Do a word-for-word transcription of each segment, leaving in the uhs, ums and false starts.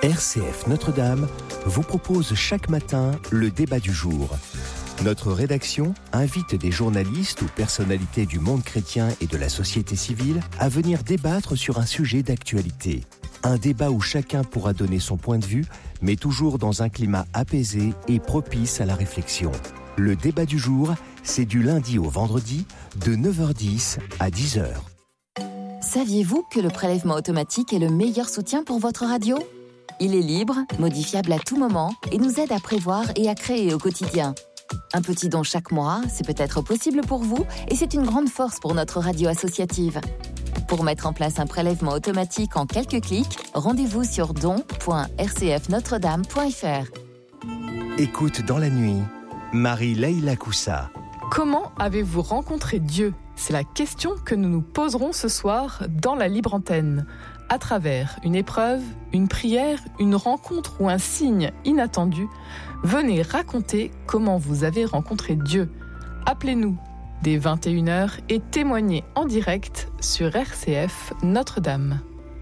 R C F Notre-Dame vous propose chaque matin le débat du jour. Notre rédaction invite des journalistes ou personnalités du monde chrétien et de la société civile à venir débattre sur un sujet d'actualité. Un débat où chacun pourra donner son point de vue, mais toujours dans un climat apaisé et propice à la réflexion. Le débat du jour, c'est du lundi au vendredi, de neuf heures dix à dix heures. Saviez-vous que le prélèvement automatique est le meilleur soutien pour votre radio ? Il est libre, modifiable à tout moment et nous aide à prévoir et à créer au quotidien. Un petit don chaque mois, c'est peut-être possible pour vous et c'est une grande force pour notre radio associative. Pour mettre en place un prélèvement automatique en quelques clics, rendez-vous sur don point r c f notre dame point f r. Écoute dans la nuit, Marie-Leïla Koussa. Comment avez-vous rencontré Dieu ? C'est la question que nous nous poserons ce soir dans la libre antenne. À travers une épreuve, une prière, une rencontre ou un signe inattendu, venez raconter comment vous avez rencontré Dieu. Appelez-nous dès vingt et une heures et témoignez en direct sur R C F Notre-Dame.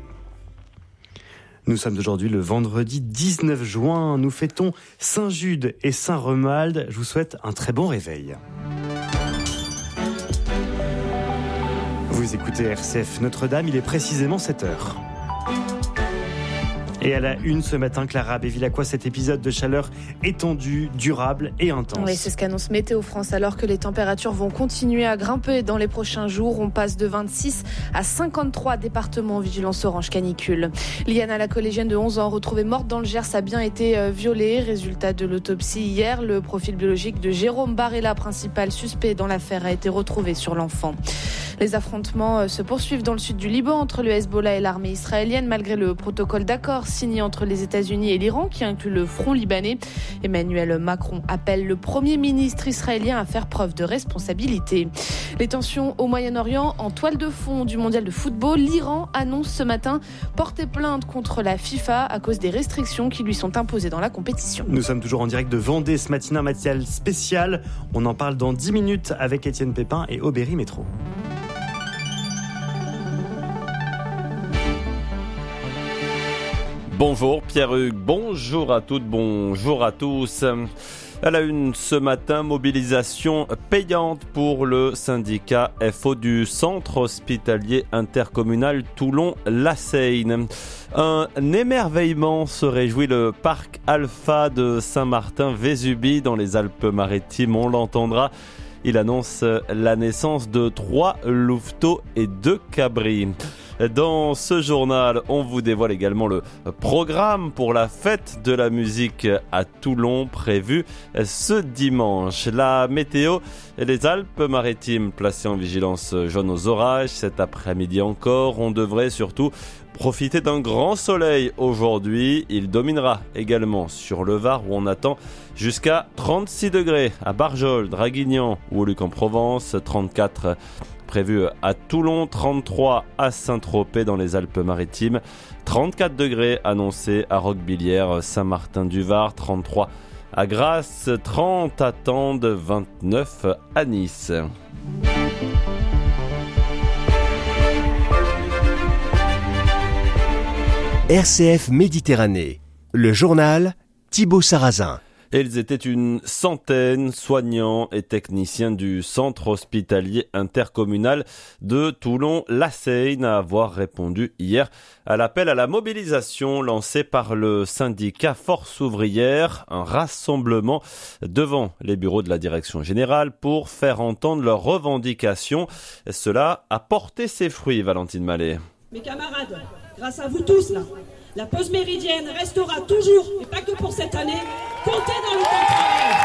Nous sommes aujourd'hui le vendredi dix-neuf juin. Nous fêtons Saint-Jude et Saint-Romuald. Je vous souhaite un très bon réveil. Vous écoutez R C F Notre-Dame, il est précisément sept heures. Et à la une ce matin, Clara Bévilacqua, cet épisode de chaleur étendue, durable et intense. Oui, c'est ce qu'annonce Météo France, alors que les températures vont continuer à grimper dans les prochains jours. On passe de vingt-six à cinquante-trois départements en vigilance orange canicule. Liana, la collégienne de onze ans, retrouvée morte dans le Gers, a bien été violée. Résultat de l'autopsie hier, le profil biologique de Jérôme Barella, principal suspect dans l'affaire, a été retrouvé sur l'enfant. Les affrontements se poursuivent dans le sud du Liban entre le Hezbollah et l'armée israélienne, malgré le protocole d'accord signé entre les États-Unis et l'Iran, qui inclut le front libanais. Emmanuel Macron appelle le Premier ministre israélien à faire preuve de responsabilité. Les tensions au Moyen-Orient en toile de fond du mondial de football. L'Iran annonce ce matin porter plainte contre la FIFA à cause des restrictions qui lui sont imposées dans la compétition. Nous sommes toujours en direct de Vendée ce matin, un matinal spécial. On en parle dans dix minutes avec Étienne Pépin et Aubéry Métro. Bonjour Pierre-Hugues, bonjour à toutes, bonjour à tous. À la une ce matin, mobilisation payante pour le syndicat F O du centre hospitalier intercommunal Toulon-La Seyne. Un émerveillement se réjouit le parc Alpha de Saint-Martin-Vésubie dans les Alpes-Maritimes, on l'entendra. Il annonce la naissance de trois louveteaux et deux cabris. Dans ce journal, on vous dévoile également le programme pour la fête de la musique à Toulon prévu ce dimanche. La météo et les Alpes-Maritimes placées en vigilance jaune aux orages cet après-midi encore. On devrait surtout profiter d'un grand soleil aujourd'hui. Il dominera également sur le Var où on attend jusqu'à trente-six degrés à Barjol, Draguignan ou au Luc-en-Provence, trente-quatre prévu à Toulon, trente-trois à Saint-Tropez dans les Alpes-Maritimes, trente-quatre degrés annoncés à Roquebillière, Saint-Martin-du-Var, trente-trois à Grasse, trente à Tende, vingt-neuf à Nice. R C F Méditerranée, le journal Thibaut Sarrazin. Ils étaient une centaine, soignants et techniciens du centre hospitalier intercommunal de Toulon-La Seyne, à avoir répondu hier à l'appel à la mobilisation lancé par le syndicat Force Ouvrière, un rassemblement devant les bureaux de la direction générale pour faire entendre leurs revendications. Cela a porté ses fruits, Valentine Mallet. Mes camarades, grâce à vous tous là, la pause méridienne restera toujours, et pas que pour cette année, comptée dans le temps de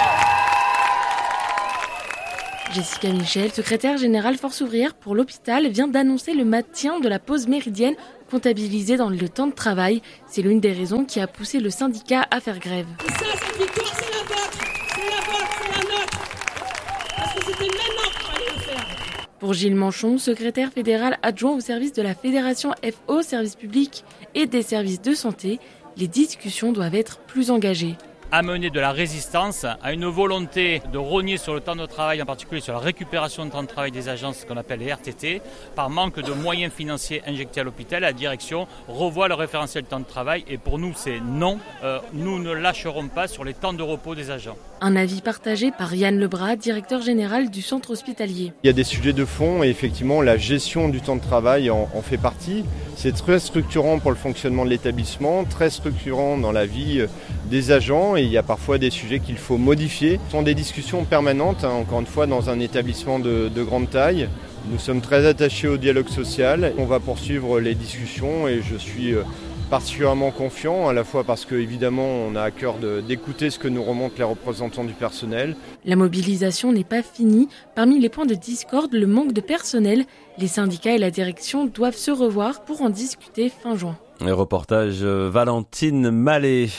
travail. Jessica Michel, secrétaire générale Force Ouvrière pour l'hôpital, vient d'annoncer le maintien de la pause méridienne comptabilisée dans le temps de travail. C'est l'une des raisons qui a poussé le syndicat à faire grève. Et ça, cette victoire, c'est la vôtre, c'est la vôtre, c'est la nôtre. Parce que c'était maintenant qu'il fallait le faire. Pour Gilles Manchon, secrétaire fédéral adjoint au service de la Fédération F O, service public et des services de santé, les discussions doivent être plus engagées. amener de la résistance à une volonté de rogner sur le temps de travail, en particulier sur la récupération de temps de travail des agents, ce qu'on appelle les R T T. Par manque de moyens financiers injectés à l'hôpital, la direction revoit le référentiel temps de travail et pour nous c'est non. Euh, nous ne lâcherons pas sur les temps de repos des agents. Un avis partagé par Yann Lebras, directeur général du centre hospitalier. Il y a des sujets de fond et effectivement la gestion du temps de travail en, en fait partie. C'est très structurant pour le fonctionnement de l'établissement, très structurant dans la vie des agents et il y a parfois des sujets qu'il faut modifier. Ce sont des discussions permanentes, hein, encore une fois dans un établissement de, de grande taille. Nous sommes très attachés au dialogue social. On va poursuivre les discussions et je suis particulièrement confiant, à la fois parce qu'évidemment on a à cœur de, d'écouter ce que nous remontent les représentants du personnel. La mobilisation n'est pas finie. Parmi les points de discorde, le manque de personnel. Les syndicats et la direction doivent se revoir pour en discuter fin juin. Le reportage Valentine Mallet.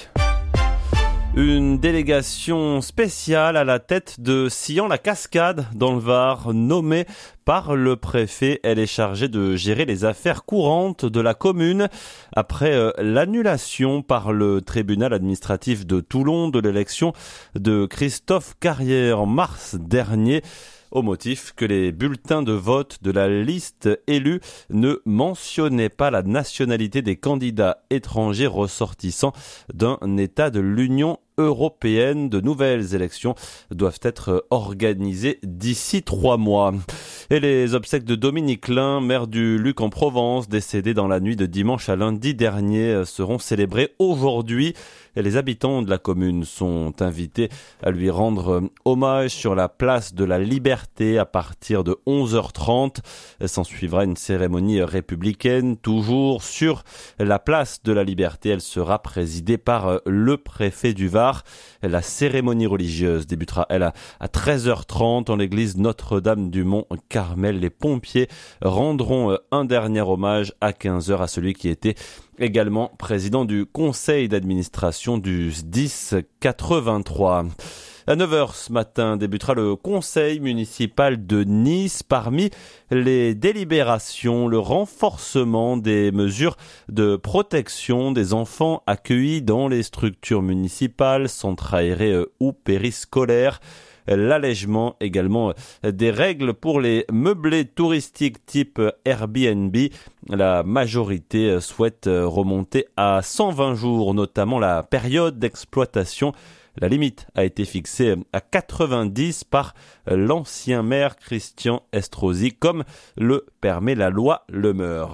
Une délégation spéciale à la tête de Sillan-la-Cascade dans le Var, nommée par le préfet. Elle est chargée de gérer les affaires courantes de la commune après euh, l'annulation par le tribunal administratif de Toulon de l'élection de Christophe Carrière en mars dernier, au motif que les bulletins de vote de la liste élue ne mentionnaient pas la nationalité des candidats étrangers ressortissants d'un État de l'Union européenne. De nouvelles élections doivent être organisées d'ici trois mois. Et les obsèques de Dominique Lin, maire du Luc en Provence, décédé dans la nuit de dimanche à lundi dernier, seront célébrées aujourd'hui. Et les habitants de la commune sont invités à lui rendre hommage sur la place de la Liberté à partir de onze heures trente. S'en suivra une cérémonie républicaine, toujours sur la place de la Liberté. Elle sera présidée par le préfet du Var. La cérémonie religieuse débutera, elle, à treize heures trente en l'église Notre-Dame-du-Mont-Carmel. Les pompiers rendront un dernier hommage à quinze heures à celui qui était également président du conseil d'administration du S D I S quatre-vingt-trois. À neuf heures ce matin débutera le conseil municipal de Nice. Parmi les délibérations, le renforcement des mesures de protection des enfants accueillis dans les structures municipales, centres aérés ou périscolaires. L'allègement également des règles pour les meublés touristiques type Airbnb. La majorité souhaite remonter à cent vingt jours, notamment la période d'exploitation. La limite a été fixée à quatre-vingt-dix par l'ancien maire Christian Estrosi, comme le permet la loi Lemeur.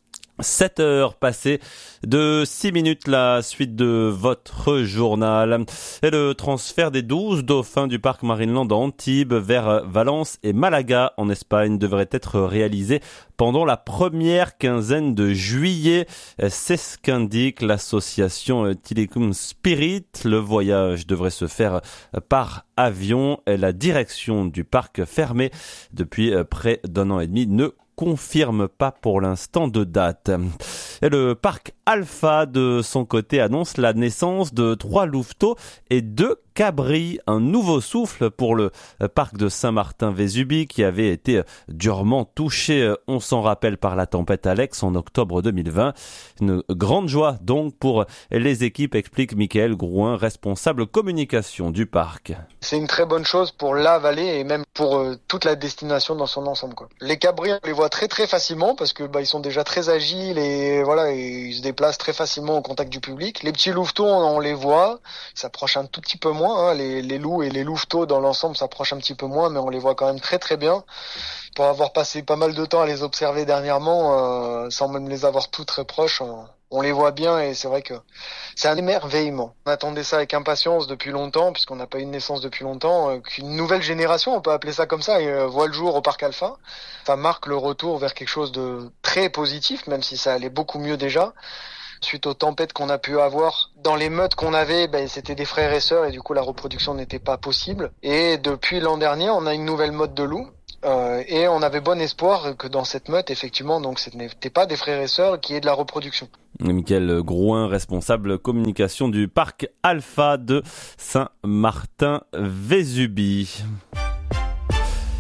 sept heures passées de six minutes, la suite de votre journal. Et le transfert des douze dauphins du parc Marineland d'Antibes vers Valence et Malaga en Espagne devrait être réalisé pendant la première quinzaine de juillet. C'est ce qu'indique l'association Tilicum Spirit. Le voyage devrait se faire par avion. La direction du parc fermé depuis près d'un an et demi ne confirme pas pour l'instant de date. Et le parc Alpha, de son côté, annonce la naissance de trois louveteaux et deux cabris. Un nouveau souffle pour le parc de Saint-Martin-Vésubie qui avait été durement touché, on s'en rappelle, par la tempête Alex en octobre deux mille vingt. Une grande joie donc pour les équipes, explique Michael Grouin, responsable communication du parc. C'est une très bonne chose pour la vallée et même pour euh, toute la destination dans son ensemble, quoi. Les cabris, on les voit très très facilement parce que bah ils sont déjà très agiles et voilà, et ils se déplacent très facilement au contact du public. Les petits louveteaux, on, on les voit, ils s'approchent un tout petit peu moins. Hein. Les, les loups et les louveteaux dans l'ensemble s'approchent un petit peu moins, mais on les voit quand même très très bien. Pour avoir passé pas mal de temps à les observer dernièrement, euh, sans même les avoir tous très proches, on, on les voit bien et c'est vrai que c'est un émerveillement. On attendait ça avec impatience depuis longtemps, puisqu'on n'a pas eu de naissance depuis longtemps, euh, qu'une nouvelle génération, on peut appeler ça comme ça, et, euh, voit le jour au parc Alpha. Ça marque le retour vers quelque chose de très positif, même si ça allait beaucoup mieux déjà. Suite aux tempêtes qu'on a pu avoir, dans les meutes qu'on avait, ben, c'était des frères et sœurs et du coup la reproduction n'était pas possible. Et depuis l'an dernier, on a une nouvelle meute de loups. Euh, et on avait bon espoir que dans cette meute, effectivement, donc ce n'était pas des frères et sœurs, qui ait de la reproduction. Michael Grouin, responsable communication du parc Alpha de Saint-Martin-Vésubie.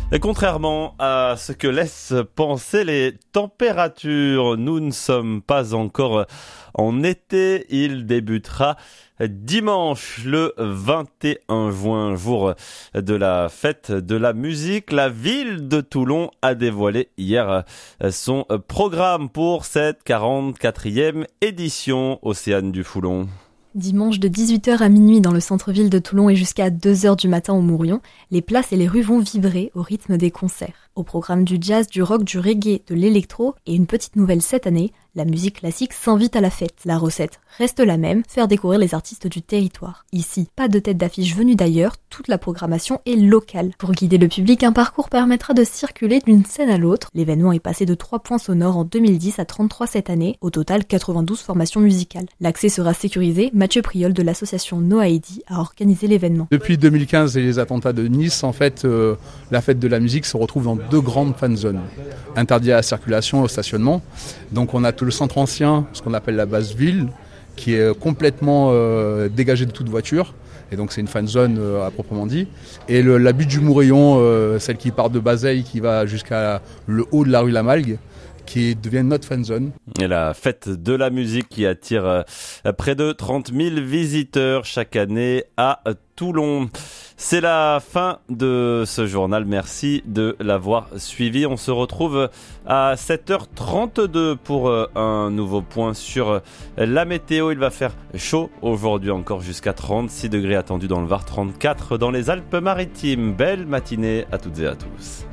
Et contrairement à ce que laissent penser les températures, nous ne sommes pas encore en été. Il débutera dimanche le vingt et un juin, jour de la fête de la musique. La ville de Toulon a dévoilé hier son programme pour cette quarante-quatrième édition. Océane Dufoulon. Dimanche de dix-huit heures à minuit dans le centre-ville de Toulon et jusqu'à deux heures du matin au Mourion, les places et les rues vont vibrer au rythme des concerts. Au programme du jazz, du rock, du reggae, de l'électro et une petite nouvelle cette année, la musique classique s'invite à la fête. La recette reste la même, faire découvrir les artistes du territoire. Ici, pas de tête d'affiche venue d'ailleurs, toute la programmation est locale. Pour guider le public, un parcours permettra de circuler d'une scène à l'autre. L'événement est passé de trois points sonores en deux mille dix à trente-trois cette année, au total quatre-vingt-douze formations musicales. L'accès sera sécurisé, Mathieu Priol de l'association Noaidi a organisé l'événement. Depuis deux mille quinze et les attentats de Nice, en fait, euh, la fête de la musique se retrouve dans deux grandes fan zones. Interdit à la circulation, au stationnement. Donc on a tout le centre ancien, ce qu'on appelle la basse ville, qui est complètement euh, dégagé de toute voiture. Et donc c'est une fan zone euh, à proprement dit. Et le, la butte du Mourillon, euh, celle qui part de Bazeille, qui va jusqu'à le haut de la rue Lamalgue, qui devient notre fan zone. Et la fête de la musique qui attire euh, près de trente mille visiteurs chaque année à Toulon. C'est la fin de ce journal. Merci de l'avoir suivi. On se retrouve à sept heures trente-deux pour un nouveau point sur la météo. Il va faire chaud aujourd'hui, encore jusqu'à trente-six degrés attendus dans le Var, trente-quatre dans les Alpes-Maritimes. Belle matinée à toutes et à tous.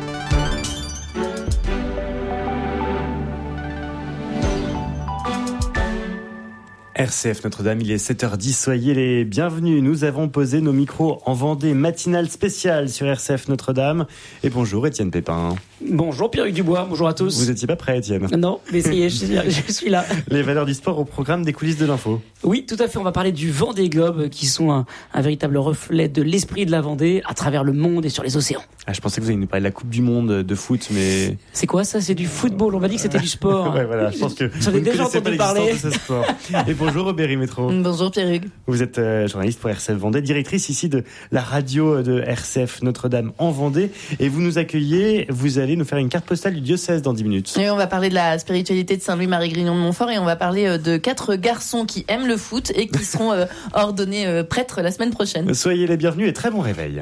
R C F Notre-Dame, il est sept heures dix, soyez les bienvenus. Nous avons posé nos micros en Vendée, matinale spéciale sur R C F Notre-Dame. Et bonjour Étienne Pépin. Bonjour Pierre-Hugues Dubois, bonjour à tous. Vous n'étiez pas prêt Étienne? Non, mais ça y est, je suis là. Les valeurs du sport au programme des coulisses de l'info. Oui, tout à fait, on va parler du Vendée Globe, qui sont un, un véritable reflet de l'esprit de la Vendée à travers le monde et sur les océans. Ah, je pensais que vous alliez nous parler de la Coupe du Monde de foot, mais... C'est quoi ça? C'est du football, on m'a dit que c'était du sport. Ouais, voilà, je pense que j'en ai déjà entendu parler. De ce sport. Et bonjour Robert Métro. Bonjour Pierre-Hugues. Vous êtes euh, journaliste pour R C F Vendée, directrice ici de la radio de R C F Notre-Dame en Vendée. Et vous nous accueillez, vous allez nous faire une carte postale du diocèse dans dix minutes. Et on va parler de la spiritualité de Saint-Louis-Marie-Grignon de Montfort et on va parler de quatre garçons qui aiment le foot et qui seront euh, ordonnés euh, prêtres la semaine prochaine. Soyez les bienvenus et très bon réveil.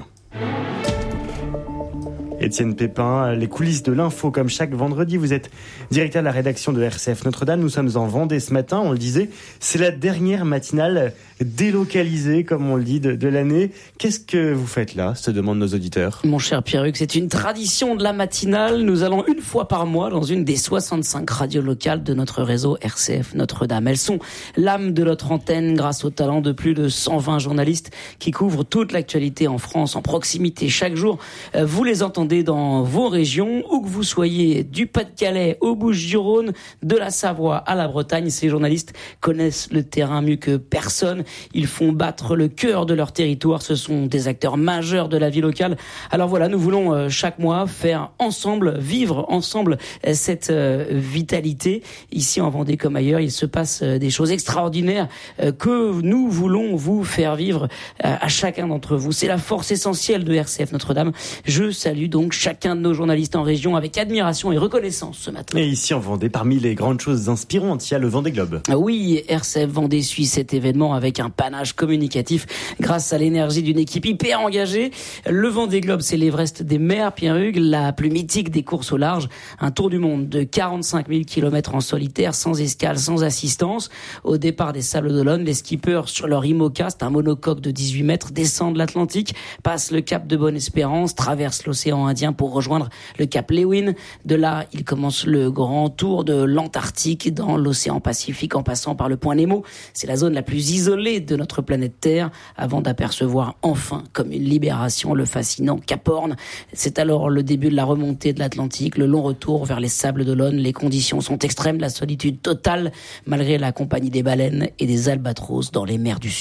Étienne Pépin, les coulisses de l'info comme chaque vendredi. Vous êtes directeur de la rédaction de R C F Notre-Dame. Nous sommes en Vendée ce matin, on le disait. C'est la dernière matinale délocalisée, comme on le dit, de, de l'année. Qu'est-ce que vous faites là, se demandent nos auditeurs? Mon cher Pierre-Hugues, c'est une tradition de la matinale. Nous allons une fois par mois dans une des soixante-cinq radios locales de notre réseau R C F Notre-Dame. Elles sont l'âme de notre antenne grâce au talent de plus de cent vingt journalistes qui couvrent toute l'actualité en France, en proximité. Chaque jour, vous les entendez dans vos régions, où que vous soyez, du Pas-de-Calais aux Bouches-du-Rhône, de la Savoie à la Bretagne. Ces journalistes connaissent le terrain mieux que personne. Ils font battre le cœur de leur territoire. Ce sont des acteurs majeurs de la vie locale. Alors voilà, nous voulons chaque mois faire ensemble, vivre ensemble cette vitalité. Ici en Vendée comme ailleurs, il se passe des choses extraordinaires que nous voulons vous faire vivre à chacun d'entre vous. C'est la force essentielle de R C F Notre-Dame. Je salue donc chacun de nos journalistes en région avec admiration et reconnaissance ce matin. Et ici en Vendée, parmi les grandes choses inspirantes, il y a le Vendée Globe. Oui, R C F Vendée suit cet événement avec un panache communicatif grâce à l'énergie d'une équipe hyper engagée. Le Vendée Globe, c'est l'Everest des mers, Pierre-Hugues, la plus mythique des courses au large. Un tour du monde de quarante-cinq mille kilomètres en solitaire, sans escale, sans assistance. Au départ des Sables d'Olonne, les skippers sur leur IMOCA, c'est un monocoque de dix-huit mètres, descendent l'Atlantique, passent le cap de Bonne-Espérance, traversent l'océan Indien pour rejoindre le cap Lewin. De là, il commence le grand tour de l'Antarctique dans l'océan Pacifique en passant par le point Nemo. C'est la zone la plus isolée de notre planète Terre avant d'apercevoir enfin comme une libération le fascinant Cap Horn. C'est alors le début de la remontée de l'Atlantique, le long retour vers les Sables d'Olonne. Les conditions sont extrêmes, la solitude totale malgré la compagnie des baleines et des albatros dans les mers du Sud.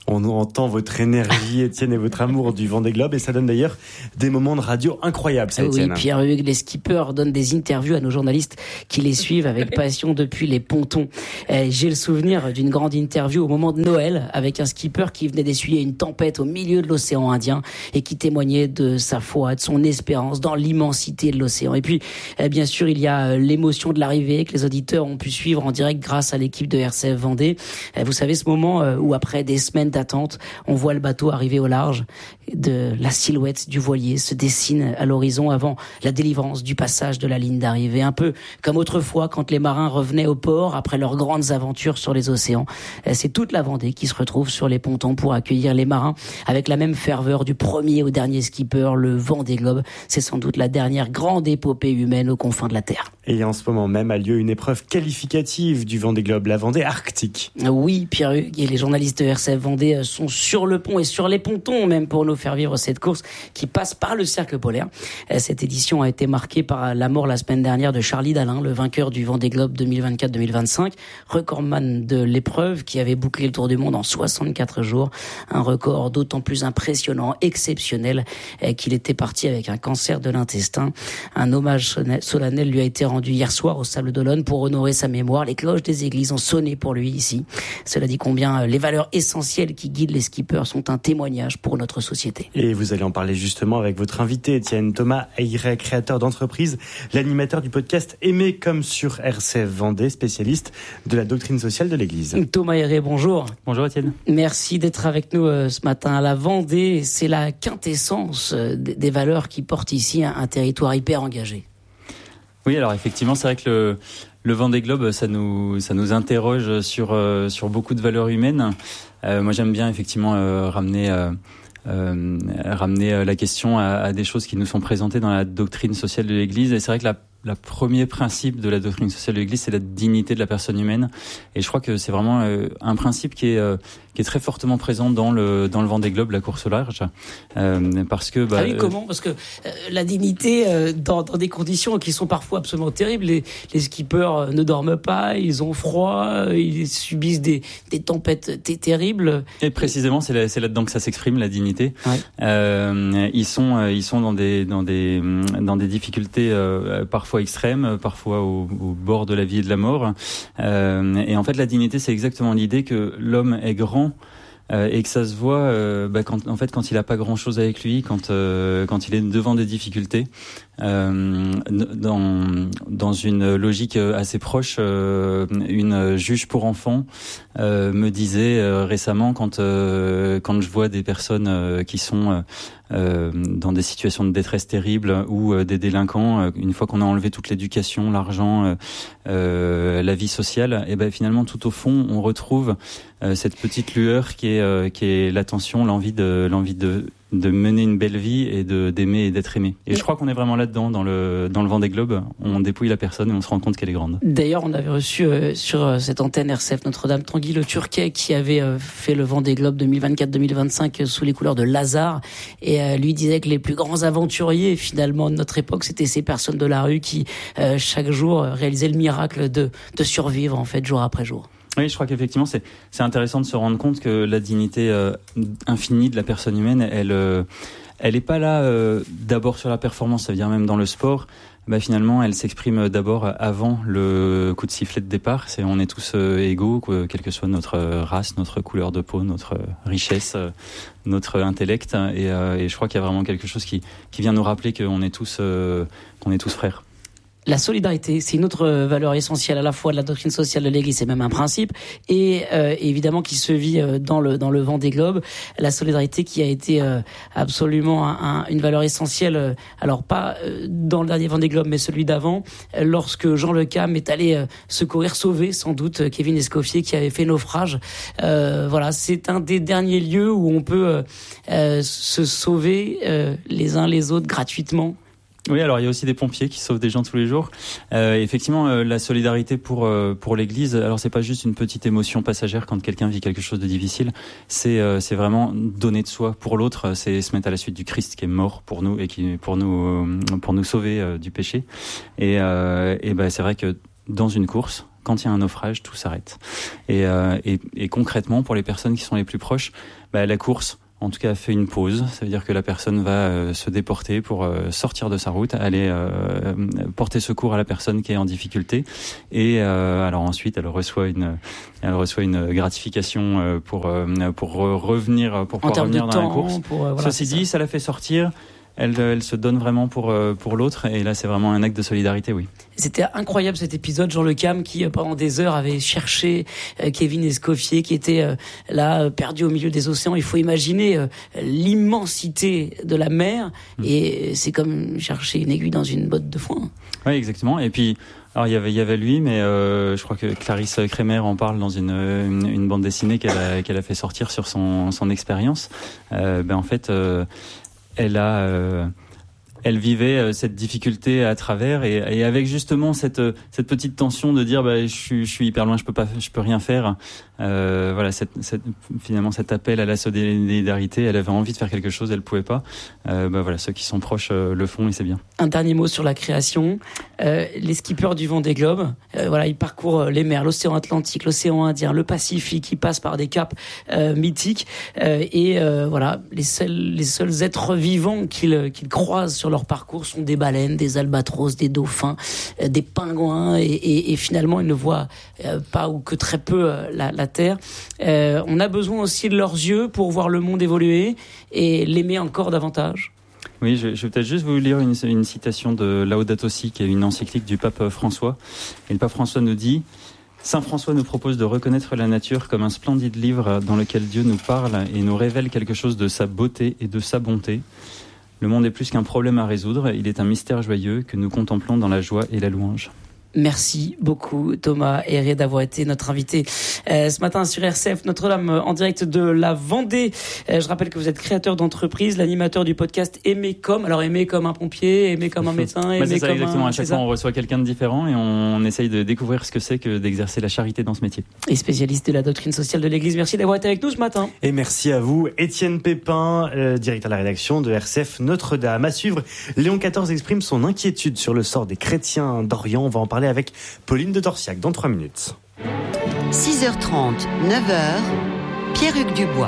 On entend votre énergie, Étienne, et votre amour du Vendée Globe, et ça donne d'ailleurs des moments de radio incroyables, ça, Étienne. Oui, Pierre-Hugues, les skippers donnent des interviews à nos journalistes qui les suivent avec passion depuis les pontons. J'ai le souvenir d'une grande interview au moment de Noël avec un skipper qui venait d'essuyer une tempête au milieu de l'océan Indien et qui témoignait de sa foi, de son espérance dans l'immensité de l'océan. Et puis, bien sûr, il y a l'émotion de l'arrivée que les auditeurs ont pu suivre en direct grâce à l'équipe de R C F Vendée. Vous savez, ce moment où après des semaines d'attente, on voit le bateau arriver au large, de la silhouette du voilier se dessine à l'horizon avant la délivrance du passage de la ligne d'arrivée. Un peu comme autrefois quand les marins revenaient au port après leurs grandes aventures sur les océans. C'est toute la Vendée qui se retrouve sur les pontons pour accueillir les marins avec la même ferveur du premier au dernier skipper, le Vendée Globe. C'est sans doute la dernière grande épopée humaine aux confins de la Terre. Et en ce moment même a lieu une épreuve qualificative du Vendée Globe, la Vendée Arctique. Oui, Pierre-Hugues, et les journalistes de R C F Vendée sont sur le pont et sur les pontons même pour nous faire vivre cette course qui passe par le cercle polaire. Cette édition a été marquée par la mort la semaine dernière de Charlie Dalin, le vainqueur du Vendée Globe deux mille vingt-quatre deux mille vingt-cinq, recordman de l'épreuve qui avait bouclé le tour du monde en soixante-quatre jours. Un record d'autant plus impressionnant, exceptionnel, qu'il était parti avec un cancer de l'intestin. Un hommage solennel lui a été rendu hier soir au Sable d'Olonne pour honorer sa mémoire. Les cloches des églises ont sonné pour lui ici. Cela dit combien les valeurs essentielles qui guident les skippers sont un témoignage pour notre société. Et vous allez en parler justement avec votre invité, Étienne Thomas Ayret, créateur d'entreprise, l'animateur du podcast Aimer comme sur R C F Vendée, spécialiste de la doctrine sociale de l'Église. Thomas Ayret, bonjour. Bonjour Étienne. Merci d'être avec nous euh, ce matin à la Vendée. C'est la quintessence euh, des valeurs qui portent ici un, un territoire hyper engagé. Oui, alors effectivement, c'est vrai que le, le Vendée Globe, ça nous, ça nous interroge sur, euh, sur beaucoup de valeurs humaines. Euh, moi, j'aime bien effectivement euh, ramener, euh, euh, ramener la question à, à des choses qui nous sont présentées dans la doctrine sociale de l'Église. Et c'est vrai que la Le premier principe de la doctrine sociale de l'Église, c'est la dignité de la personne humaine. Et je crois que c'est vraiment euh, un principe qui est, euh, qui est très fortement présent dans le, dans le Vendée Globe, la course au large. Euh, parce que, bah, ah oui, comment? Parce que euh, la dignité, euh, dans, dans des conditions qui sont parfois absolument terribles, les, les skippers ne dorment pas, ils ont froid, ils subissent des, des tempêtes t- terribles. Et précisément, c'est, là, c'est là-dedans que ça s'exprime, la dignité. Ouais. Euh, ils sont, ils sont dans des, dans des, dans des difficultés euh, parfois extrêmes, parfois au, au bord de la vie et de la mort. Euh, et en fait, la dignité, c'est exactement l'idée que l'homme est grand euh, et que ça se voit euh, bah, quand, en fait, quand il n'a pas grand-chose avec lui, quand, euh, quand il est devant des difficultés. Euh, dans, dans une logique assez proche, euh, une juge pour enfants euh, me disait euh, récemment quand, euh, quand je vois des personnes euh, qui sont euh, dans des situations de détresse terrible ou euh, des délinquants, euh, une fois qu'on a enlevé toute l'éducation, l'argent, euh, euh, la vie sociale, et ben finalement tout au fond on retrouve euh, cette petite lueur qui est, euh, qui est l'attention, l'envie de, l'envie de de mener une belle vie et de d'aimer et d'être aimé. Et je crois qu'on est vraiment là-dedans, dans le dans le Vendée Globe. On dépouille la personne et on se rend compte qu'elle est grande. D'ailleurs, on avait reçu euh, sur euh, cette antenne R C F Notre-Dame Tanguy Le Turquet qui avait euh, fait le Vendée Globe deux mille vingt-quatre deux mille vingt-cinq euh, sous les couleurs de Lazare, et euh, lui disait que les plus grands aventuriers finalement de notre époque, c'était ces personnes de la rue qui euh, chaque jour euh, réalisaient le miracle de de survivre en fait jour après jour. Oui, je crois qu'effectivement, c'est, c'est intéressant de se rendre compte que la dignité euh, infinie de la personne humaine, elle euh, elle est pas là euh, d'abord sur la performance, ça veut dire même dans le sport. Bah finalement, elle s'exprime d'abord avant le coup de sifflet de départ. C'est, on est tous euh, égaux, quoi, quelle que soit notre race, notre couleur de peau, notre richesse, euh, notre intellect. Et, euh, et je crois qu'il y a vraiment quelque chose qui, qui vient nous rappeler qu'on est tous, euh, qu'on est tous frères. La solidarité, c'est une autre valeur essentielle à la fois de la doctrine sociale de l'Église, c'est même un principe, et euh, évidemment qui se vit euh, dans le dans le Vendée Globe. La solidarité qui a été euh, absolument un, un, une valeur essentielle. Euh, alors pas euh, dans le dernier Vendée Globe, mais celui d'avant, euh, lorsque Jean Le Cam est allé euh, secourir, sauver sans doute euh, Kevin Escoffier qui avait fait naufrage. Euh, voilà, c'est un des derniers lieux où on peut euh, euh, se sauver euh, les uns les autres gratuitement. Oui, alors il y a aussi des pompiers qui sauvent des gens tous les jours. Euh, effectivement, euh, la solidarité pour euh, pour l'Église, alors c'est pas juste une petite émotion passagère quand quelqu'un vit quelque chose de difficile. C'est euh, c'est vraiment donner de soi pour l'autre. C'est se mettre à la suite du Christ qui est mort pour nous et qui pour nous euh, pour nous sauver euh, du péché. Et euh, et ben c'est vrai que dans une course, quand il y a un naufrage, tout s'arrête. Et, euh, et, et concrètement, pour les personnes qui sont les plus proches, bah, la course, en tout cas, a fait une pause. Ça veut dire que la personne va euh, se déporter pour euh, sortir de sa route, aller euh, porter secours à la personne qui est en difficulté. Et euh, alors ensuite, elle reçoit une, elle reçoit une gratification euh, pour euh, pour revenir, pour pouvoir revenir dans temps, la course. Pour, euh, voilà, Ceci dit, ça. ça la fait sortir. Elle, elle se donne vraiment pour pour l'autre, et là c'est vraiment un acte de solidarité, oui. C'était incroyable cet épisode, Jean Le Cam, qui pendant des heures avait cherché Kevin Escoffier, qui était là perdu au milieu des océans. Il faut imaginer l'immensité de la mer, mmh. et c'est comme chercher une aiguille dans une botte de foin. Oui, exactement. Et puis alors il y avait il y avait lui, mais euh, je crois que Clarisse Kremer en parle dans une une, une bande dessinée qu'elle a qu'elle a fait sortir sur son son expérience. Euh, ben en fait. Euh, Elle a, euh, elle vivait euh, cette difficulté à travers, et, et avec justement cette cette petite tension de dire bah je suis je suis hyper loin, je peux pas, je peux rien faire. Euh, voilà, cette, cette, finalement cet appel à la solidarité, elle avait envie de faire quelque chose, elle pouvait pas. Euh, bah voilà, ceux qui sont proches euh, le font, et c'est bien. Un dernier mot sur la création. Euh, les skippers du Vendée Globe, euh, voilà, ils parcourent les mers, l'océan Atlantique, l'océan Indien, le Pacifique, ils passent par des caps euh, mythiques, euh, et euh, voilà, les seuls les seuls êtres vivants qu'ils qu'ils croisent sur leur parcours sont des baleines, des albatros, des dauphins, euh, des pingouins, et, et, et finalement ils ne voient euh, pas ou que très peu euh, la, la Terre. Euh, on a besoin aussi de leurs yeux pour voir le monde évoluer et l'aimer encore davantage. Oui, je, je vais peut-être juste vous lire une, une citation de Laudato Si, qui est une encyclique du pape François. Et le pape François nous dit: Saint François nous propose de reconnaître la nature comme un splendide livre dans lequel Dieu nous parle et nous révèle quelque chose de sa beauté et de sa bonté. Le monde est plus qu'un problème à résoudre, il est un mystère joyeux que nous contemplons dans la joie et la louange. Merci beaucoup Thomas Héré d'avoir été notre invité euh, ce matin sur R C F Notre-Dame en direct de la Vendée. Euh, je rappelle que vous êtes créateur d'entreprise, l'animateur du podcast Aimer comme. Alors aimer comme un pompier, aimer comme un médecin, aimer bah, c'est ça, comme exactement. un... À chaque fois on reçoit quelqu'un de différent et on, on essaye de découvrir ce que c'est que d'exercer la charité dans ce métier. Et spécialiste de la doctrine sociale de l'Église, merci d'avoir été avec nous ce matin. Et merci à vous Étienne Pépin, euh, directeur de la rédaction de R C F Notre-Dame. À suivre, Léon quatorze exprime son inquiétude sur le sort des chrétiens d'Orient. On va en parler avec Pauline de Torsiac dans trois minutes. six heures trente, neuf heures, Pierre-Hugues Dubois.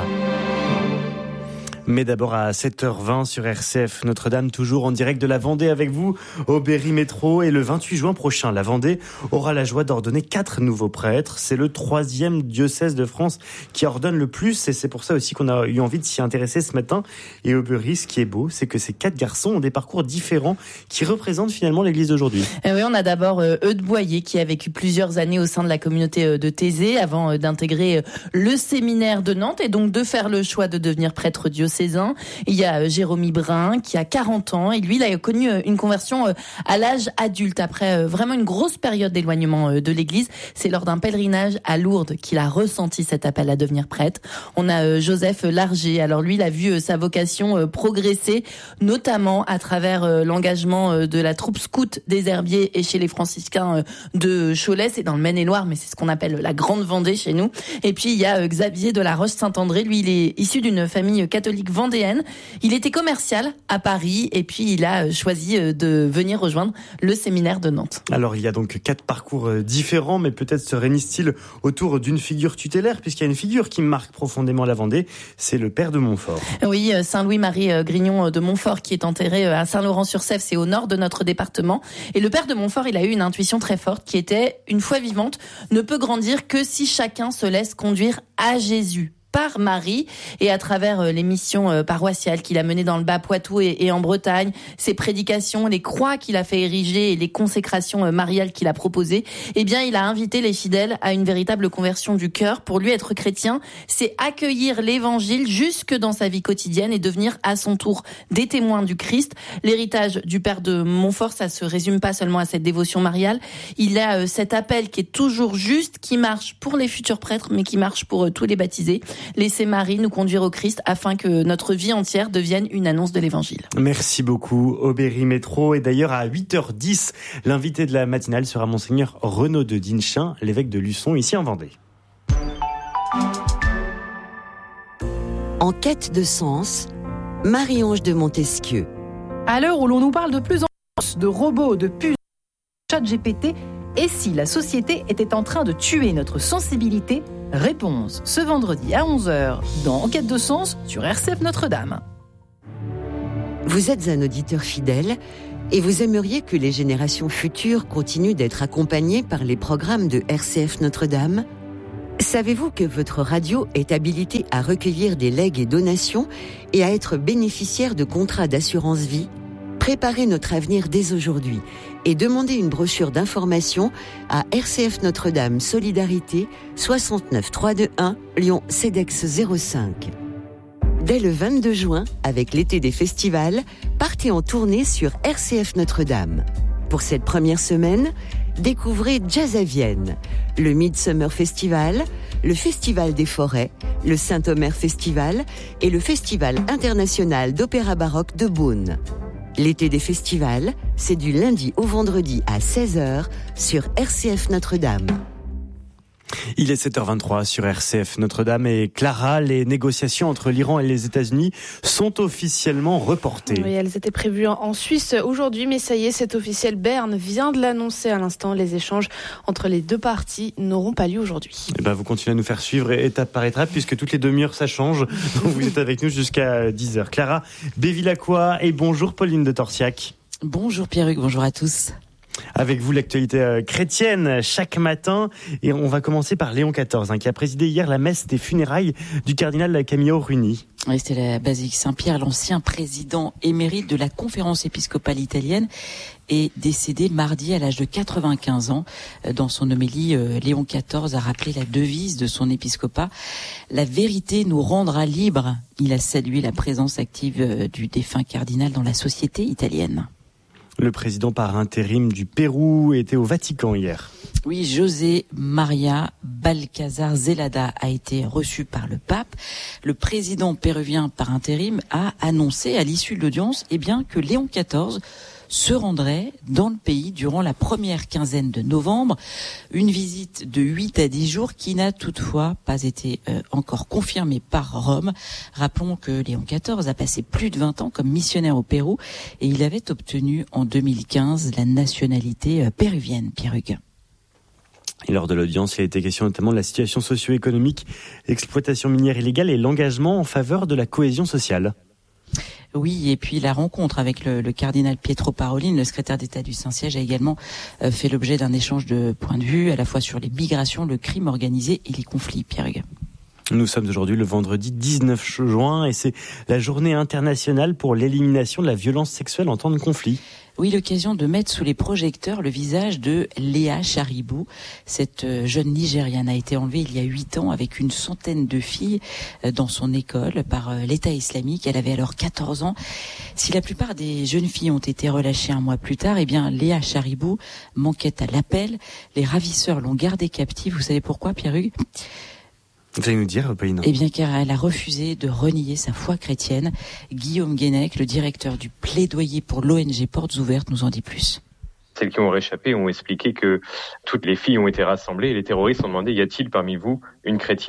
Mais d'abord à sept heures vingt sur R C F Notre-Dame, toujours en direct de la Vendée avec vous au Berry Métro. Et le vingt-huit juin prochain, la Vendée aura la joie d'ordonner quatre nouveaux prêtres. C'est le troisième diocèse de France qui ordonne le plus, et c'est pour ça aussi qu'on a eu envie de s'y intéresser ce matin. Et au Berry, ce qui est beau, c'est que ces quatre garçons ont des parcours différents qui représentent finalement l'Église d'aujourd'hui. Et oui, on a d'abord euh, Eudes Boyer qui a vécu plusieurs années au sein de la communauté euh, de Thésée avant euh, d'intégrer euh, le séminaire de Nantes et donc de faire le choix de devenir prêtre diocésain. Il y a Jérémy Brun qui a quarante ans et lui, il a connu une conversion à l'âge adulte après vraiment une grosse période d'éloignement de l'Église. C'est lors d'un pèlerinage à Lourdes qu'il a ressenti cet appel à devenir prêtre. On a Joseph Larger. Alors lui, il a vu sa vocation progresser, notamment à travers l'engagement de la troupe scout des Herbiers et chez les franciscains de Cholet. C'est dans le Maine-et-Loire, mais c'est ce qu'on appelle la Grande Vendée chez nous. Et puis il y a Xavier de la Roche-Saint-André. Lui, il est issu d'une famille catholique vendéenne. Il était commercial à Paris et puis il a choisi de venir rejoindre le séminaire de Nantes. Alors il y a donc quatre parcours différents, mais peut-être se réunissent-ils autour d'une figure tutélaire, puisqu'il y a une figure qui marque profondément la Vendée, c'est le père de Montfort. Oui, Saint-Louis-Marie Grignon de Montfort qui est enterré à Saint-Laurent-sur-Sèvre, c'est au nord de notre département. Et le père de Montfort, il a eu une intuition très forte qui était, une foi vivante, ne peut grandir que si chacun se laisse conduire à Jésus. Par Marie, et à travers les missions paroissiales qu'il a menées dans le Bas-Poitou et, et en Bretagne, ses prédications, les croix qu'il a fait ériger et les consécrations mariales qu'il a proposées, eh bien, il a invité les fidèles à une véritable conversion du cœur. Pour lui, être chrétien, c'est accueillir l'évangile jusque dans sa vie quotidienne et devenir à son tour des témoins du Christ. L'héritage du père de Montfort, ça se résume pas seulement à cette dévotion mariale. Il a cet appel qui est toujours juste, qui marche pour les futurs prêtres, mais qui marche pour tous les baptisés. Laissez Marie nous conduire au Christ afin que notre vie entière devienne une annonce de l'Évangile. Merci beaucoup au Berry Métro. Et d'ailleurs à huit heures dix, l'invité de la matinale sera Monseigneur Renaud de Dinchin, l'évêque de Luçon, ici en Vendée. En quête de sens, Marie-Ange de Montesquieu. À l'heure où l'on nous parle de plus en plus de robots, de puces, ChatGPT Et si la société était en train de tuer notre sensibilité ? Réponse ce vendredi à onze heures dans Enquête de sens sur R C F Notre-Dame. Vous êtes un auditeur fidèle et vous aimeriez que les générations futures continuent d'être accompagnées par les programmes de R C F Notre-Dame ? Savez-vous que votre radio est habilitée à recueillir des legs et donations et à être bénéficiaire de contrats d'assurance vie ? Préparez notre avenir dès aujourd'hui et demandez une brochure d'information à R C F Notre-Dame Solidarité soixante-neuf trois cent vingt-et-un Lyon Cedex zéro cinq. Dès le vingt-deux juin, avec l'été des festivals, partez en tournée sur R C F Notre-Dame. Pour cette première semaine, découvrez Jazz à Vienne, le Midsummer Festival, le Festival des Forêts, le Saint-Omer Festival et le Festival international d'opéra baroque de Beaune. L'été des festivals, c'est du lundi au vendredi à seize heures sur R C F Notre-Dame. Il est sept heures vingt-trois sur R C F Notre-Dame et Clara, les négociations entre l'Iran et les États-Unis sont officiellement reportées. Oui, elles étaient prévues en Suisse aujourd'hui, mais ça y est, c'est officiel. Berne vient de l'annoncer à l'instant. Les échanges entre les deux parties n'auront pas lieu aujourd'hui. Et ben, vous continuez à nous faire suivre étape par étape, puisque toutes les demi-heures ça change. Donc vous êtes avec nous jusqu'à dix heures. Clara Bévilacqua et bonjour Pauline de Torsiac. Bonjour Pierruc, bonjour à tous. Avec vous, l'actualité chrétienne chaque matin. Et on va commencer par Léon quatorze, hein, qui a présidé hier la messe des funérailles du cardinal Camillo Runi. Oui, c'était la basilique Saint-Pierre, l'ancien président émérite de la conférence épiscopale italienne, est décédé mardi à l'âge de quatre-vingt-quinze ans. Dans son homélie, Léon quatorze a rappelé la devise de son épiscopat. La vérité nous rendra libres. Il a salué la présence active du défunt cardinal dans la société italienne. Le président par intérim du Pérou était au Vatican hier. Oui, José María Balcázar Zelada a été reçu par le pape. Le président péruvien par intérim a annoncé à l'issue de l'audience eh bien, que Léon quatorze se rendrait dans le pays durant la première quinzaine de novembre. Une visite de huit à dix jours qui n'a toutefois pas été euh, encore confirmée par Rome. Rappelons que Léon quatorze a passé plus de vingt ans comme missionnaire au Pérou et il avait obtenu en deux mille quinze la nationalité euh, péruvienne. Pierruc. Et lors de l'audience, il a été question notamment de la situation socio-économique, l'exploitation minière illégale et l'engagement en faveur de la cohésion sociale. Oui, et puis la rencontre avec le, le cardinal Pietro Parolin, le secrétaire d'État du Saint-Siège, a également euh, fait l'objet d'un échange de points de vue, à la fois sur les migrations, le crime organisé et les conflits. Pierre Hugues. Nous sommes aujourd'hui le vendredi dix-neuf juin et c'est la journée internationale pour l'élimination de la violence sexuelle en temps de conflit. Oui, l'occasion de mettre sous les projecteurs le visage de Léa Charibou. Cette jeune Nigériane a été enlevée il y a huit ans avec une centaine de filles dans son école par l'État islamique. Elle avait alors quatorze ans. Si la plupart des jeunes filles ont été relâchées un mois plus tard, eh bien, Léa Charibou manquait à l'appel. Les ravisseurs l'ont gardée captive. Vous savez pourquoi, Pierre Hugues ? Vous allez nous dire, Pauline ? Eh bien, car elle a refusé de renier sa foi chrétienne. Guillaume Guénec, le directeur du plaidoyer pour l'O N G Portes Ouvertes, nous en dit plus. Celles qui ont réchappé ont expliqué que toutes les filles ont été rassemblées et les terroristes ont demandé « Y a-t-il parmi vous une chrétienne ?»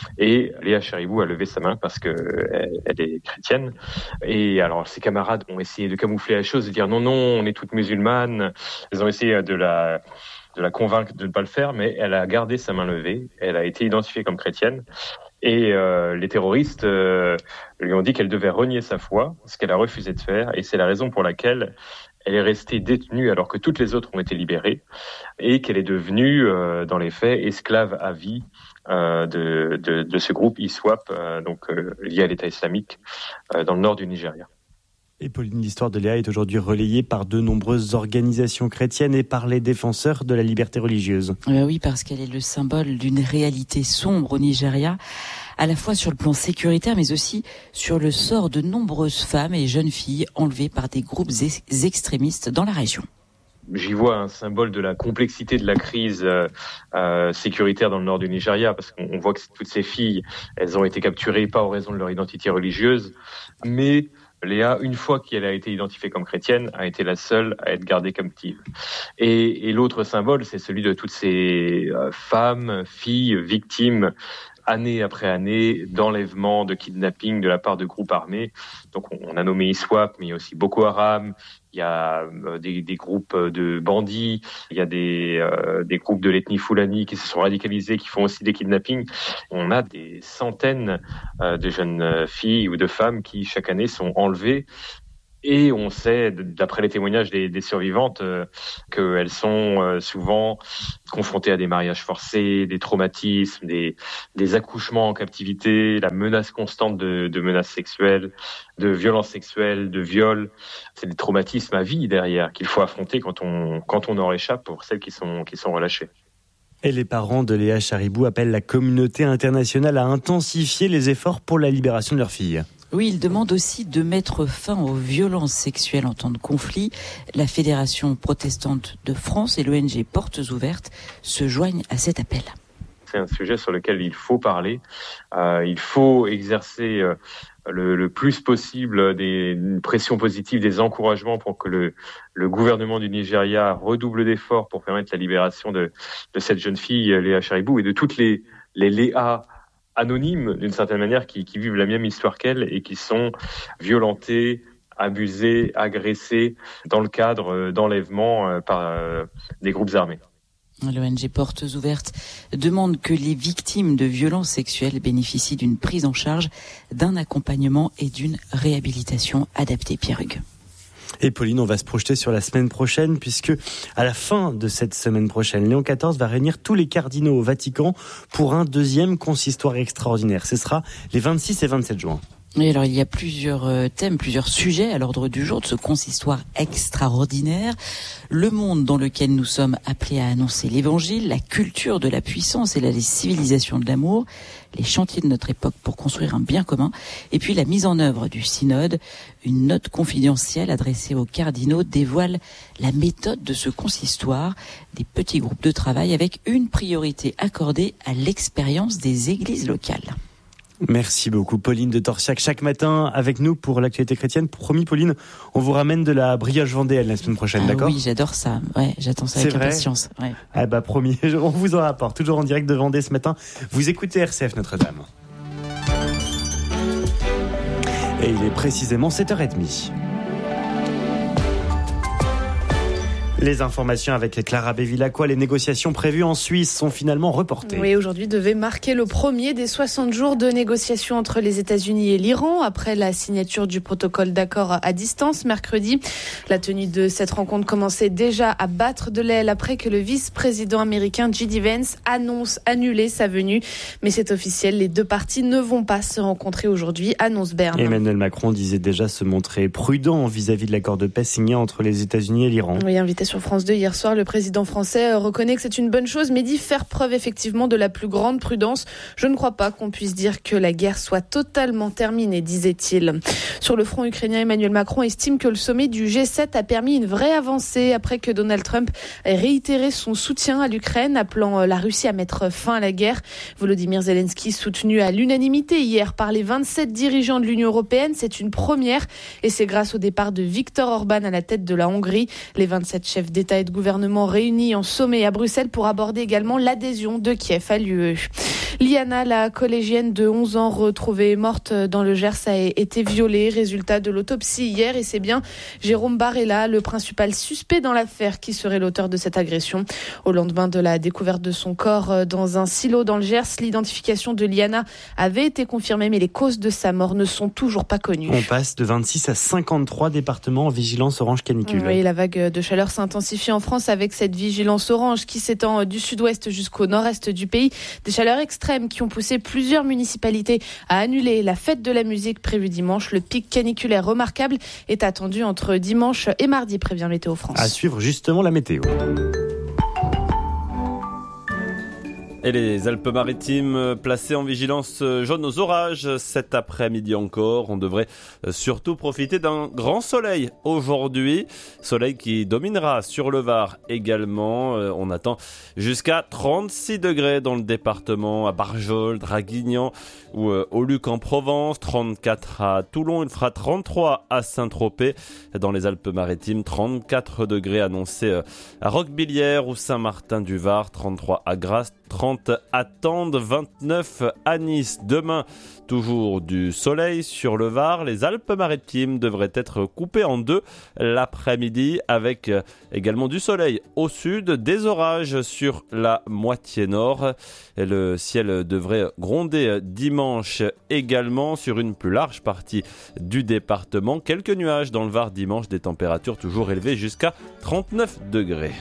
Et Léa Charibou a levé sa main parce qu'elle elle est chrétienne. Et alors ses camarades ont essayé de camoufler la chose, de dire « Non, non, on est toutes musulmanes ». Elles ont essayé de la... de la convaincre de ne pas le faire, mais elle a gardé sa main levée, elle a été identifiée comme chrétienne, et euh, les terroristes euh, lui ont dit qu'elle devait renier sa foi, ce qu'elle a refusé de faire, et c'est la raison pour laquelle elle est restée détenue alors que toutes les autres ont été libérées, et qu'elle est devenue, euh, dans les faits, esclave à vie euh, de, de, de ce groupe I S W A P, euh, donc euh, lié à l'État islamique, euh, dans le nord du Nigeria. Et Pauline, l'histoire de Léa est aujourd'hui relayée par de nombreuses organisations chrétiennes et par les défenseurs de la liberté religieuse. Euh, oui, parce qu'elle est le symbole d'une réalité sombre au Nigeria, à la fois sur le plan sécuritaire, mais aussi sur le sort de nombreuses femmes et jeunes filles enlevées par des groupes ex- extrémistes dans la région. J'y vois un symbole de la complexité de la crise euh, euh, sécuritaire dans le nord du Nigeria, parce qu'on voit que toutes ces filles, elles ont été capturées pas en raison de leur identité religieuse, mais Léa, une fois qu'elle a été identifiée comme chrétienne, a été la seule à être gardée captive. Et, et l'autre symbole, c'est celui de toutes ces euh, femmes, filles, victimes année après année d'enlèvements, de kidnapping de la part de groupes armés. Donc on a nommé ISWAP, mais il y a aussi Boko Haram, il y a des, des groupes de bandits, il y a des, euh, des groupes de l'ethnie Fulani qui se sont radicalisés, qui font aussi des kidnappings. On a des centaines euh, de jeunes filles ou de femmes qui chaque année sont enlevées. Et on sait, d'après les témoignages des, des survivantes, euh, qu'elles sont euh, souvent confrontées à des mariages forcés, des traumatismes, des, des accouchements en captivité, la menace constante de, de menaces sexuelles, de violences sexuelles, de viols. C'est des traumatismes à vie derrière qu'il faut affronter quand on, quand on en réchappe pour celles qui sont, qui sont relâchées. Et les parents de Léa Charibou appellent la communauté internationale à intensifier les efforts pour la libération de leur fille. Oui, il demande aussi de mettre fin aux violences sexuelles en temps de conflit. La Fédération protestante de France et l'O N G Portes Ouvertes se joignent à cet appel. C'est un sujet sur lequel il faut parler. Euh, il faut exercer euh, le, le plus possible des pressions positives, des encouragements pour que le, le gouvernement du Nigeria redouble d'efforts pour permettre la libération de, de cette jeune fille, Léa Charibou, et de toutes les, les Léa anonymes, d'une certaine manière, qui, qui vivent la même histoire qu'elle et qui sont violentées, abusées, agressées dans le cadre d'enlèvements par des groupes armés. L'O N G Portes Ouvertes demande que les victimes de violences sexuelles bénéficient d'une prise en charge, d'un accompagnement et d'une réhabilitation adaptée. Pierre Hugues. Et Pauline, on va se projeter sur la semaine prochaine puisque à la fin de cette semaine prochaine, Léon quatorze va réunir tous les cardinaux au Vatican pour un deuxième consistoire extraordinaire. Ce sera les vingt-six et vingt-sept juin. Oui, alors il y a plusieurs thèmes, plusieurs sujets à l'ordre du jour de ce consistoire extraordinaire. Le monde dans lequel nous sommes appelés à annoncer l'évangile, la culture de la puissance et la civilisation de l'amour, les chantiers de notre époque pour construire un bien commun, et puis la mise en œuvre du synode. Une note confidentielle adressée aux cardinaux dévoile la méthode de ce consistoire, des petits groupes de travail avec une priorité accordée à l'expérience des églises locales. Merci beaucoup Pauline de Torsiac, chaque matin avec nous pour l'actualité chrétienne. Promis Pauline, on vous ramène de la brioche vendéenne la semaine prochaine, ah, d'accord ? Oui, j'adore ça, ouais, j'attends ça C'est avec vrai impatience. Ouais. Ah bah promis, on vous en rapporte, toujours en direct de Vendée ce matin. Vous écoutez R C F Notre-Dame. Et il est précisément sept heures trente. Les informations avec Clara Bévilacqua. Les négociations prévues en Suisse sont finalement reportées. Oui, aujourd'hui devait marquer le premier des soixante jours de négociations entre les États-Unis et l'Iran après la signature du protocole d'accord à distance mercredi. La tenue de cette rencontre commençait déjà à battre de l'aile après que le vice-président américain J D Vance annonce annuler sa venue. Mais c'est officiel, les deux parties ne vont pas se rencontrer aujourd'hui, annonce Berne. Emmanuel Macron disait déjà se montrer prudent vis-à-vis de l'accord de paix signé entre les États-Unis et l'Iran. Oui, invité sur France deux hier soir, le président français reconnaît que c'est une bonne chose, mais dit faire preuve effectivement de la plus grande prudence. Je ne crois pas qu'on puisse dire que la guerre soit totalement terminée, disait-il. Sur le front ukrainien, Emmanuel Macron estime que le sommet du G sept a permis une vraie avancée après que Donald Trump ait réitéré son soutien à l'Ukraine, appelant la Russie à mettre fin à la guerre. Volodymyr Zelensky, soutenu à l'unanimité hier par les vingt-sept dirigeants de l'Union européenne, c'est une première et c'est grâce au départ de Viktor Orban à la tête de la Hongrie. Les vingt-sept chefs d'État et de gouvernement réunis en sommet à Bruxelles pour aborder également l'adhésion de Kiev à l'U E. Liana, la collégienne de onze ans retrouvée morte dans le Gers, a été violée. Résultat de l'autopsie hier et c'est bien Jérôme Barella, le principal suspect dans l'affaire, qui serait l'auteur de cette agression. Au lendemain de la découverte de son corps dans un silo dans le Gers, l'identification de Liana avait été confirmée mais les causes de sa mort ne sont toujours pas connues. On passe de vingt-six à cinquante-trois départements en vigilance orange canicule. Oui, la vague de chaleur s'intensifie en France avec cette vigilance orange qui s'étend du sud-ouest jusqu'au nord-est du pays. Des chaleurs extrêmes qui ont poussé plusieurs municipalités à annuler la fête de la musique prévue dimanche. Le pic caniculaire remarquable est attendu entre dimanche et mardi, prévient Météo France. À suivre justement la météo. Et les Alpes-Maritimes placées en vigilance jaune aux orages cet après-midi encore. On devrait surtout profiter d'un grand soleil aujourd'hui. Soleil qui dominera sur le Var également. On attend jusqu'à trente-six degrés dans le département, à Barjol, Draguignan ou au Luc en Provence. trente-quatre à Toulon. Il fera trente-trois à Saint-Tropez. Dans les Alpes-Maritimes, trente-quatre degrés annoncés à Roquebillière ou Saint-Martin-du-Var. trente-trois à Grasse. trente à Tende, vingt-neuf à Nice. Demain, toujours du soleil sur le Var. Les Alpes-Maritimes devraient être coupées en deux l'après-midi avec également du soleil au sud, des orages sur la moitié nord. Et le ciel devrait gronder dimanche également sur une plus large partie du département. Quelques nuages dans le Var dimanche, des températures toujours élevées jusqu'à trente-neuf degrés.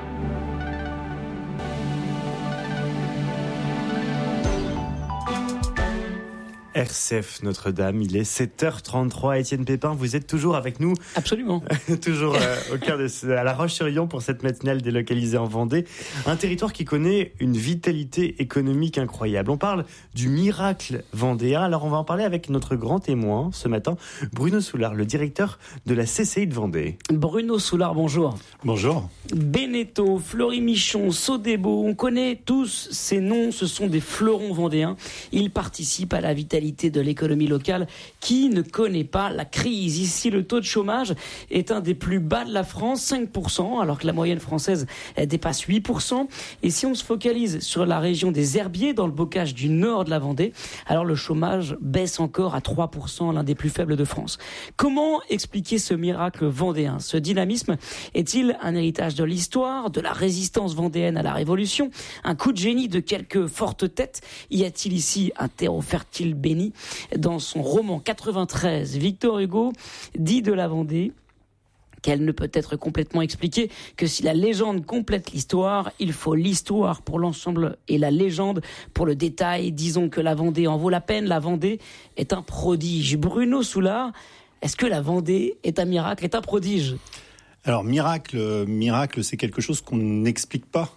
R C F Notre-Dame, il est sept heures trente-trois. Étienne Pépin, vous êtes toujours avec nous. Absolument. toujours euh, au cœur de ce, à La Roche-sur-Yon pour cette matinale délocalisée en Vendée. Un territoire qui connaît une vitalité économique incroyable. On parle du miracle vendéen. Alors on va en parler avec notre grand témoin ce matin, Bruno Soulard, le directeur de la C C I de Vendée. Bruno Soulard, bonjour. Bonjour. Beneteau, Fleury-Michon, Sodebo, on connaît tous ces noms, ce sont des fleurons vendéens. Ils participent à la vitalité de l'économie locale qui ne connaît pas la crise. Ici, le taux de chômage est un des plus bas de la France, cinq pour cent, alors que la moyenne française dépasse huit pour cent. Et si on se focalise sur la région des Herbiers, dans le bocage du nord de la Vendée, alors le chômage baisse encore à trois pour cent, l'un des plus faibles de France. Comment expliquer ce miracle vendéen ? Ce dynamisme est-il un héritage de l'histoire, de la résistance vendéenne à la Révolution, un coup de génie de quelques fortes têtes ? Y a-t-il ici un terreau fertile béni ? Dans son roman quatre-vingt-treize, Victor Hugo dit de la Vendée qu'elle ne peut être complètement expliquée que si la légende complète l'histoire, il faut l'histoire pour l'ensemble et la légende pour le détail. Disons que la Vendée en vaut la peine, la Vendée est un prodige. Bruno Soulard, est-ce que la Vendée est un miracle, est un prodige ? Alors miracle, miracle, c'est quelque chose qu'on n'explique pas.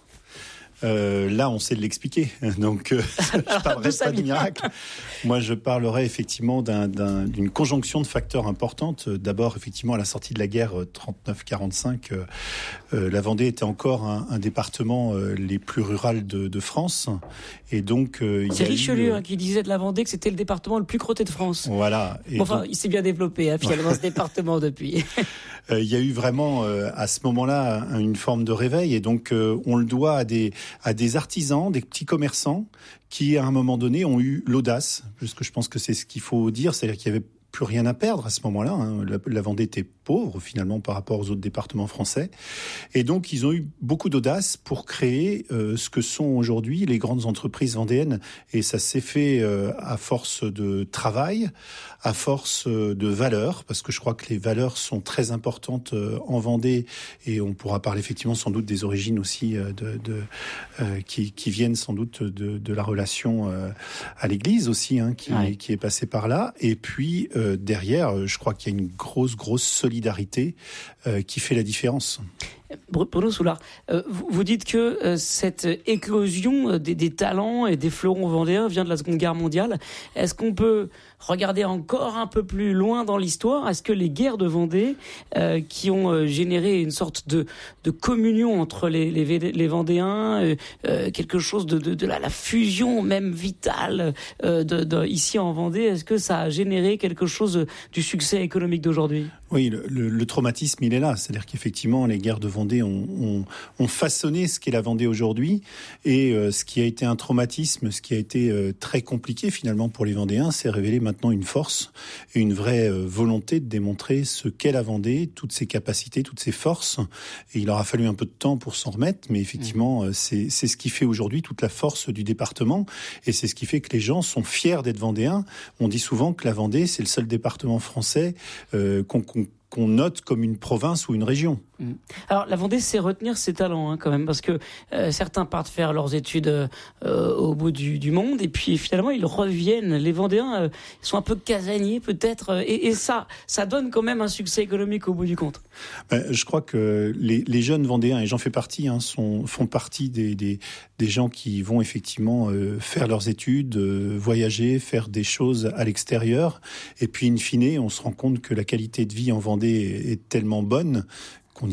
Euh, là, on sait l'expliquer, donc euh, je parlerai pas de miracle. Moi, je parlerai effectivement d'un, d'un, d'une conjonction de facteurs importantes. D'abord, effectivement, à la sortie de la guerre trente-neuf quarante-cinq, euh, euh, la Vendée était encore un, un département euh, les plus rural de, de France, et donc euh, c'est il y a Richelieu eu, hein, qui disait de la Vendée que c'était le département le plus crotté de France. Voilà. Et enfin, donc, il s'est bien développé hein, finalement ce département depuis. Euh, il y a eu vraiment euh, à ce moment-là une forme de réveil, et donc euh, on le doit à des à des artisans, des petits commerçants qui à un moment donné ont eu l'audace, parce que je pense que c'est ce qu'il faut dire, c'est-à-dire qu'il y avait plus rien à perdre à ce moment-là. Hein. La, la Vendée était pauvre finalement par rapport aux autres départements français, et donc ils ont eu beaucoup d'audace pour créer euh, ce que sont aujourd'hui les grandes entreprises vendéennes, et ça s'est fait euh, à force de travail, à force de valeurs, parce que je crois que les valeurs sont très importantes euh, en Vendée, et on pourra parler effectivement sans doute des origines aussi euh, de, de euh, qui, qui viennent sans doute de, de la relation euh, à l'Église aussi, hein, qui, ouais. qui est passée par là, et puis euh, derrière, je crois qu'il y a une grosse, grosse solidarité euh, qui fait la différence. Bruno Soulard, euh, vous, vous dites que euh, cette éclosion des, des talents et des fleurons vendéens vient de la Seconde Guerre mondiale. Est-ce qu'on peut regarder encore un peu plus loin dans l'histoire ? Est-ce que les guerres de Vendée, euh, qui ont euh, généré une sorte de, de communion entre les, les, les Vendéens, euh, euh, quelque chose de, de, de la, la fusion même vitale euh, de, de, ici en Vendée, est-ce que ça a généré quelque chose du succès économique d'aujourd'hui ? Oui, le, le, le traumatisme, il est là. C'est-à-dire qu'effectivement, les guerres de Vendée ont, ont, ont façonné ce qu'est la Vendée aujourd'hui. Et euh, ce qui a été un traumatisme, ce qui a été euh, très compliqué finalement pour les Vendéens, c'est révéler maintenant une force et une vraie euh, volonté de démontrer ce qu'est la Vendée, toutes ses capacités, toutes ses forces. Et il aura fallu un peu de temps pour s'en remettre, mais effectivement, mmh. c'est, c'est ce qui fait aujourd'hui toute la force du département. Et c'est ce qui fait que les gens sont fiers d'être Vendéens. On dit souvent que la Vendée, c'est le seul département français euh, qu'on, qu'on qu'on note comme une province ou une région. Alors la Vendée sait retenir ses talents hein, quand même, parce que euh, certains partent faire leurs études euh, au bout du, du monde, et puis finalement ils reviennent. Les Vendéens euh, sont un peu casaniers peut-être, et, et ça, ça donne quand même un succès économique au bout du compte. Ben, je crois que les, les jeunes Vendéens, et j'en fais partie, hein, sont, font partie des, des, des gens qui vont effectivement euh, faire leurs études, euh, voyager, faire des choses à l'extérieur, et puis in fine, on se rend compte que la qualité de vie en Vendée est tellement bonne qu'on y revient.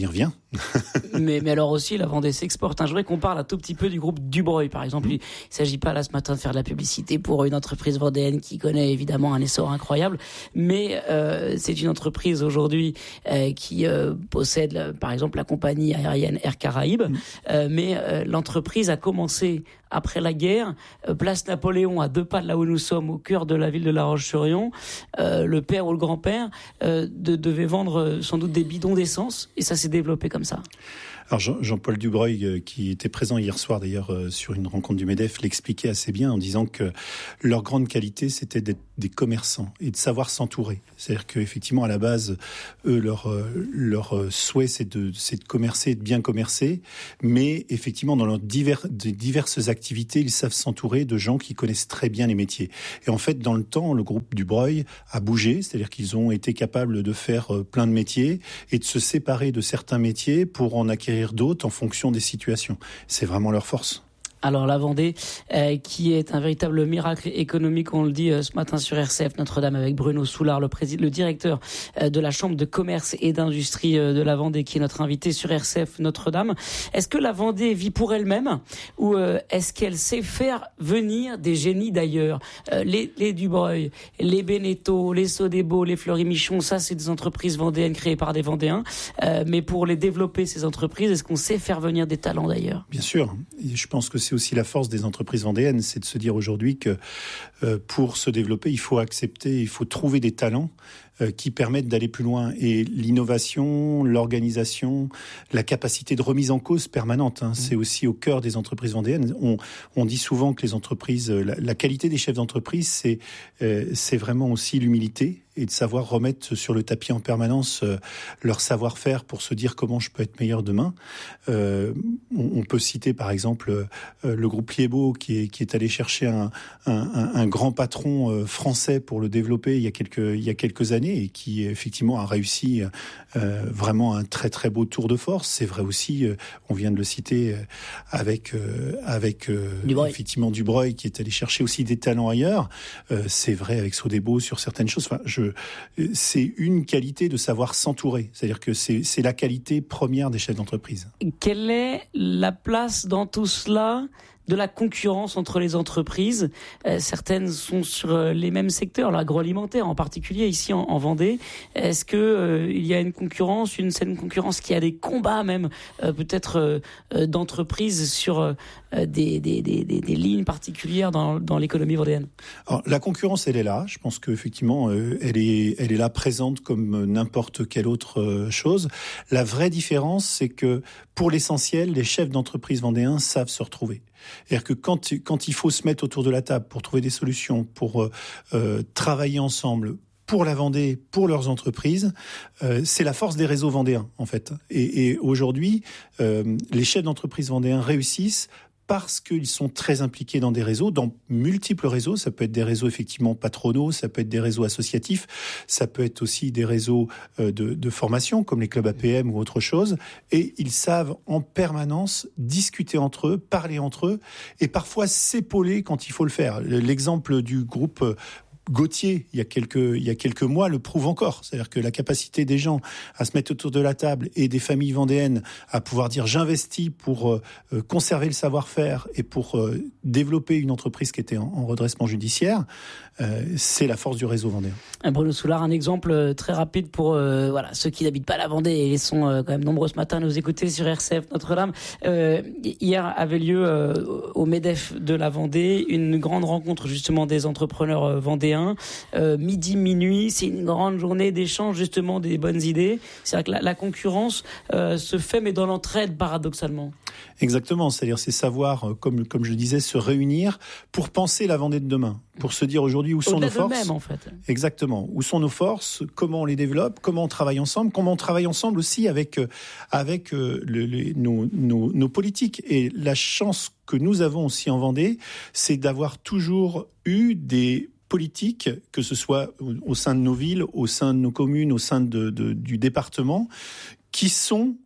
mais, mais alors aussi, la Vendée s'exporte. Hein, je voudrais qu'on parle un tout petit peu du groupe Dubreuil, par exemple. Mmh. Il ne s'agit pas là ce matin de faire de la publicité pour une entreprise vendéenne qui connaît évidemment un essor incroyable, mais euh, c'est une entreprise aujourd'hui euh, qui euh, possède, euh, par exemple, la compagnie aérienne Air Caraïbes, mmh. euh, mais euh, l'entreprise a commencé après la guerre, euh, place Napoléon, à deux pas de là où nous sommes, au cœur de la ville de La Roche-sur-Yon. Euh, le père ou le grand-père euh, de, devait vendre euh, sans doute des bidons d'essence, et ça s'est développé comme ça. Alors Jean, Jean-Paul Dubreuil, euh, qui était présent hier soir d'ailleurs euh, sur une rencontre du MEDEF, l'expliquait assez bien en disant que leur grande qualité, c'était d'être des commerçants et de savoir s'entourer. C'est-à-dire qu'effectivement, à la base, eux, leur, euh, leur souhait, c'est de, c'est de commercer et de bien commercer, mais effectivement, dans leurs divers, diverses activités, ils savent s'entourer de gens qui connaissent très bien les métiers. Et en fait, dans le temps, le groupe Dubreuil a bougé, c'est-à-dire qu'ils ont été capables de faire euh, plein de métiers et de se séparer de certains métiers pour en acquérir d'autres en fonction des situations. C'est vraiment leur force. Alors la Vendée, euh, qui est un véritable miracle économique, on le dit euh, ce matin sur R C F Notre-Dame avec Bruno Soulard, le, président, le directeur euh, de la Chambre de commerce et d'industrie euh, de la Vendée, qui est notre invité sur R C F Notre-Dame. Est-ce que la Vendée vit pour elle-même ou euh, est-ce qu'elle sait faire venir des génies d'ailleurs? euh, Les, les Dubreuil, les Beneteau, les Sodebo, les Fleury-Michon, ça c'est des entreprises vendéennes créées par des Vendéens. Euh, mais pour les développer, ces entreprises, est-ce qu'on sait faire venir des talents d'ailleurs? Bien sûr, et je pense que c'est aussi la force des entreprises vendéennes, c'est de se dire aujourd'hui que euh, pour se développer, il faut accepter, il faut trouver des talents euh, qui permettent d'aller plus loin. Et l'innovation, l'organisation, la capacité de remise en cause permanente, hein, mmh. c'est aussi au cœur des entreprises vendéennes. On, on dit souvent que les entreprises, la, la qualité des chefs d'entreprise, c'est, euh, c'est vraiment aussi l'humilité et de savoir remettre sur le tapis en permanence euh, leur savoir-faire pour se dire comment je peux être meilleur demain. Euh, on, on peut citer par exemple euh, le groupe Liebo qui est, qui est allé chercher un, un, un grand patron euh, français pour le développer il y a quelques, il y a quelques années et qui effectivement a réussi euh, vraiment un très très beau tour de force. C'est vrai aussi, euh, on vient de le citer, euh, avec, euh, avec euh, Dubreuil. effectivement Dubreuil qui est allé chercher aussi des talents ailleurs. Euh, c'est vrai avec Sodebo sur certaines choses. Enfin, je c'est une qualité de savoir s'entourer. C'est-à-dire que c'est, c'est la qualité première des chefs d'entreprise. Quelle est la place dans tout cela de la concurrence entre les entreprises? euh, Certaines sont sur euh, les mêmes secteurs, l'agroalimentaire en particulier, ici en, en Vendée. Est-ce que euh, il y a une concurrence, une saine concurrence, qui a des combats même, euh, peut-être euh, euh, d'entreprises sur euh, des, des, des, des, des lignes particulières dans, dans l'économie vendéenne? Alors, la concurrence, elle est là. Je pense qu'effectivement, euh, elle est, elle est là présente comme n'importe quelle autre euh, chose. La vraie différence, c'est que pour l'essentiel, les chefs d'entreprise vendéens savent se retrouver. C'est-à-dire que quand, quand il faut se mettre autour de la table pour trouver des solutions, pour euh, travailler ensemble, pour la Vendée, pour leurs entreprises, euh, c'est la force des réseaux vendéens, en fait. Et, et aujourd'hui, euh, les chefs d'entreprise vendéens réussissent parce qu'ils sont très impliqués dans des réseaux, dans multiples réseaux. Ça peut être des réseaux effectivement patronaux, ça peut être des réseaux associatifs, ça peut être aussi des réseaux de, de formation, comme les clubs A P M ou autre chose. Et ils savent en permanence discuter entre eux, parler entre eux, et parfois s'épauler quand il faut le faire. L'exemple du groupe Gauthier, il y a quelques, il y a quelques mois, le prouve encore. C'est-à-dire que la capacité des gens à se mettre autour de la table et des familles vendéennes à pouvoir dire j'investis pour euh, conserver le savoir-faire et pour euh, développer une entreprise qui était en, en redressement judiciaire, euh, c'est la force du réseau vendéen. Bruno Soulard, un exemple très rapide pour euh, voilà, ceux qui n'habitent pas la Vendée et sont euh, quand même nombreux ce matin à nous écouter sur R C F Notre-Dame. Euh, hier avait lieu euh, au MEDEF de la Vendée une grande rencontre justement des entrepreneurs euh, vendéens. Euh, midi, minuit, c'est une grande journée d'échange justement des bonnes idées. C'est-à-dire que la, la concurrence euh, se fait mais dans l'entraide paradoxalement. Exactement, c'est-à-dire c'est savoir, comme, comme je le disais, se réunir pour penser la Vendée de demain, pour se dire aujourd'hui où sont Au-delà nos forces. Même, en fait. Exactement, où sont nos forces, comment on les développe, comment on travaille ensemble, comment on travaille ensemble aussi avec, avec le, les, nos, nos, nos politiques. Et la chance que nous avons aussi en Vendée, c'est d'avoir toujours eu des politiques, que ce soit au sein de nos villes, au sein de nos communes, au sein de, de, du département, qui sont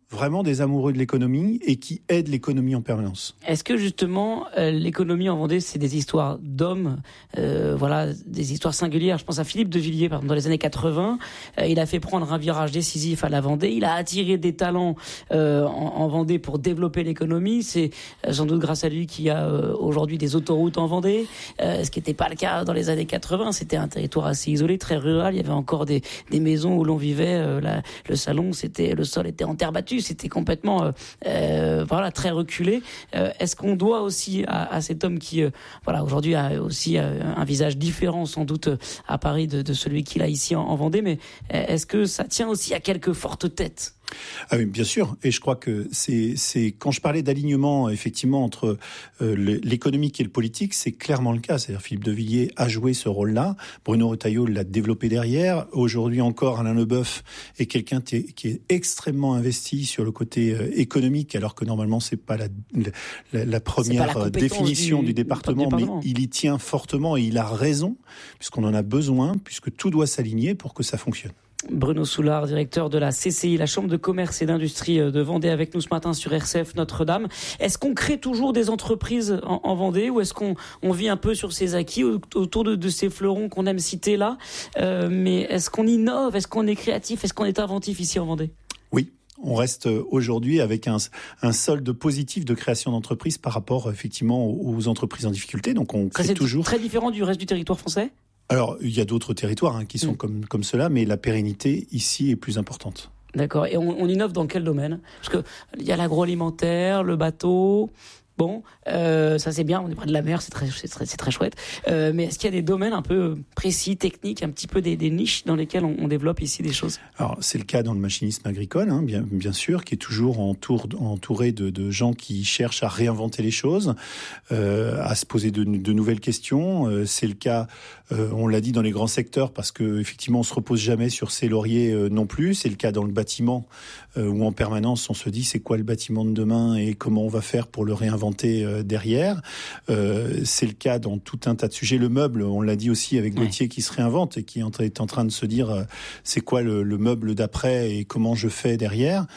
vraiment des amoureux de l'économie et qui aident l'économie en permanence. Est-ce que justement euh, l'économie en Vendée, c'est des histoires d'hommes, euh, voilà, des histoires singulières. Je pense à Philippe de Villiers, par exemple, dans les années quatre-vingts, euh, il a fait prendre un virage décisif à la Vendée. Il a attiré des talents euh, en, en Vendée pour développer l'économie. C'est euh, sans doute grâce à lui qu'il y a euh, aujourd'hui des autoroutes en Vendée, euh, ce qui n'était pas le cas dans les années quatre-vingts. C'était un territoire assez isolé, très rural. Il y avait encore des, des maisons où l'on vivait. Euh, la, le salon, c'était, le sol était en terre battue. C'était complètement, euh, euh, voilà, très reculé. Euh, est-ce qu'on doit aussi à, à cet homme qui, euh, voilà, aujourd'hui a aussi euh, un visage différent sans doute à Paris de, de celui qu'il a ici en, en Vendée, mais est-ce que ça tient aussi à quelques fortes têtes? Ah oui, bien sûr. Et je crois que c'est, c'est quand je parlais d'alignement, effectivement, entre euh, l'économique et le politique, c'est clairement le cas. C'est-à-dire Philippe de Villiers a joué ce rôle-là. Bruno Retailleau l'a développé derrière. Aujourd'hui encore, Alain Leboeuf est quelqu'un t- qui est extrêmement investi sur le côté euh, économique, alors que normalement c'est pas la, la, la première la définition du, du, département, du département, mais il y tient fortement et il a raison, puisqu'on en a besoin, puisque tout doit s'aligner pour que ça fonctionne. Bruno Soulard, directeur de la C C I, la Chambre de commerce et d'industrie de Vendée, avec nous ce matin sur R C F Notre-Dame. Est-ce qu'on crée toujours des entreprises en, en Vendée ou est-ce qu'on on vit un peu sur ces acquis autour de, de ces fleurons qu'on aime citer là, euh, mais est-ce qu'on innove, est-ce qu'on est créatif, est-ce qu'on est inventif ici en Vendée? Oui. On reste aujourd'hui avec un, un solde positif de création d'entreprises par rapport effectivement aux entreprises en difficulté. Donc on crée Ça, c'est toujours. Très différent du reste du territoire français? Alors, il y a d'autres territoires hein, qui sont mmh. comme, comme cela, mais la pérennité ici est plus importante. D'accord. Et on, on innove dans quel domaine? Parce que il y a l'agroalimentaire, le bateau. Bon, euh, ça c'est bien, on est près de la mer, c'est très, c'est très, c'est très chouette. Euh, mais est-ce qu'il y a des domaines un peu précis, techniques, un petit peu des, des niches dans lesquelles on, on développe ici des choses? Alors c'est le cas dans le machinisme agricole, hein, bien, bien sûr, qui est toujours entour, entouré de, de gens qui cherchent à réinventer les choses, euh, à se poser de, de nouvelles questions. Euh, c'est le cas, euh, on l'a dit, dans les grands secteurs, parce que effectivement on se repose jamais sur ses lauriers euh, non plus. C'est le cas dans le bâtiment, euh, où en permanence on se dit c'est quoi le bâtiment de demain et comment on va faire pour le réinventer derrière. Euh, c'est le cas dans tout un tas de sujets. Le meuble, on l'a dit aussi avec Gauthier, ouais. qui se réinvente et qui est en train de se dire euh, c'est quoi le, le meuble d'après et comment je fais derrière.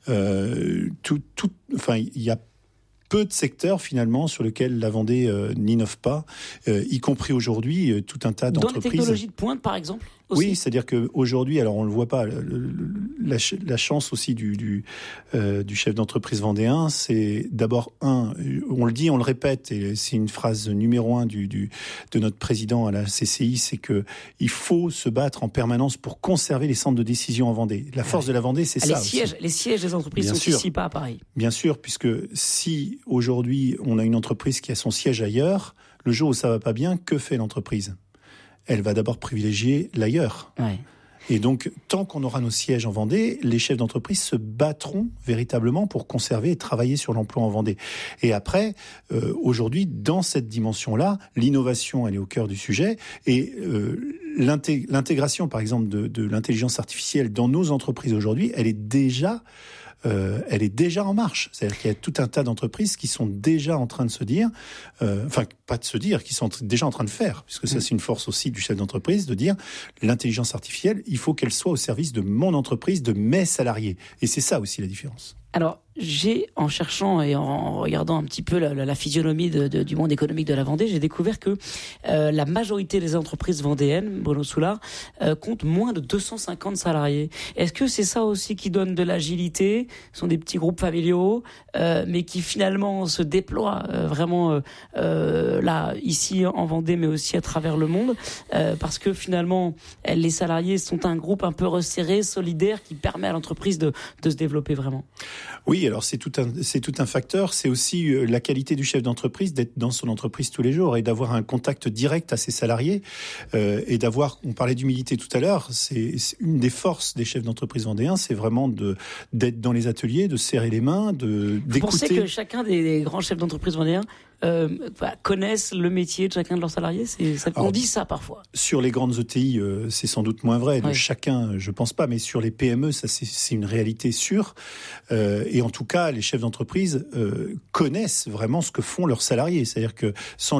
Euh, tout, tout, enfin, il y a peu de secteurs finalement sur lesquels la Vendée euh, n'innove pas, euh, y compris aujourd'hui euh, tout un tas d'entreprises. Dans les technologies de pointe, par exemple aussi. Oui, c'est-à-dire qu'aujourd'hui, alors on le voit pas, le, le, la, la chance aussi du, du, euh, du chef d'entreprise vendéen, c'est d'abord un, on le dit, on le répète, et c'est une phrase numéro un du, du, de notre président à la C C I, c'est que il faut se battre en permanence pour conserver les centres de décision en Vendée. La force ouais. de la Vendée, c'est les ça. Sièges, aussi. Les sièges des entreprises Bien sont sûr. Ici pas à Paris. Bien sûr, puisque si aujourd'hui on a une entreprise qui a son siège ailleurs, le jour où ça va pas bien, que fait l'entreprise ? Elle va d'abord privilégier l'ailleurs. Ouais. Et donc, tant qu'on aura nos sièges en Vendée, les chefs d'entreprise se battront véritablement pour conserver et travailler sur l'emploi en Vendée. Et après, euh, aujourd'hui, dans cette dimension-là, l'innovation, elle est au cœur du sujet. Et euh, l'inté- l'intégration, par exemple, de, de l'intelligence artificielle dans nos entreprises aujourd'hui, elle est déjà... Euh, elle est déjà en marche. C'est-à-dire qu'il y a tout un tas d'entreprises qui sont déjà en train de se dire, euh, enfin pas de se dire, qui sont déjà en train de faire, puisque ça c'est une force aussi du chef d'entreprise, de dire l'intelligence artificielle, il faut qu'elle soit au service de mon entreprise, de mes salariés. Et c'est ça aussi la différence. Alors, j'ai, en cherchant et en regardant un petit peu la, la, la physionomie de, de, du monde économique de la Vendée, j'ai découvert que euh, la majorité des entreprises vendéennes, Bruno Soulard, euh, comptent moins de deux cent cinquante salariés. Est-ce que c'est ça aussi qui donne de l'agilité ? Ce sont des petits groupes familiaux, euh, mais qui finalement se déploient euh, vraiment euh, euh, là, ici en Vendée, mais aussi à travers le monde, euh, parce que finalement, les salariés sont un groupe un peu resserré, solidaire, qui permet à l'entreprise de, de se développer vraiment. Oui, alors c'est tout un c'est tout un facteur. C'est aussi la qualité du chef d'entreprise d'être dans son entreprise tous les jours et d'avoir un contact direct à ses salariés euh, et d'avoir. On parlait d'humilité tout à l'heure. C'est, c'est une des forces des chefs d'entreprise vendéens, c'est vraiment de d'être dans les ateliers, de serrer les mains, de d'écouter. Vous pensez que chacun des, des grands chefs d'entreprise vendéens Euh, bah, connaissent le métier de chacun de leurs salariés, c'est, ça, Alors, on dit ça parfois. Sur les grandes E T I, euh, c'est sans doute moins vrai. De oui. chacun, je pense pas, mais sur les P M E, ça c'est, c'est une réalité sûre. Euh, et en tout cas, les chefs d'entreprise euh, connaissent vraiment ce que font leurs salariés. C'est-à-dire que sans les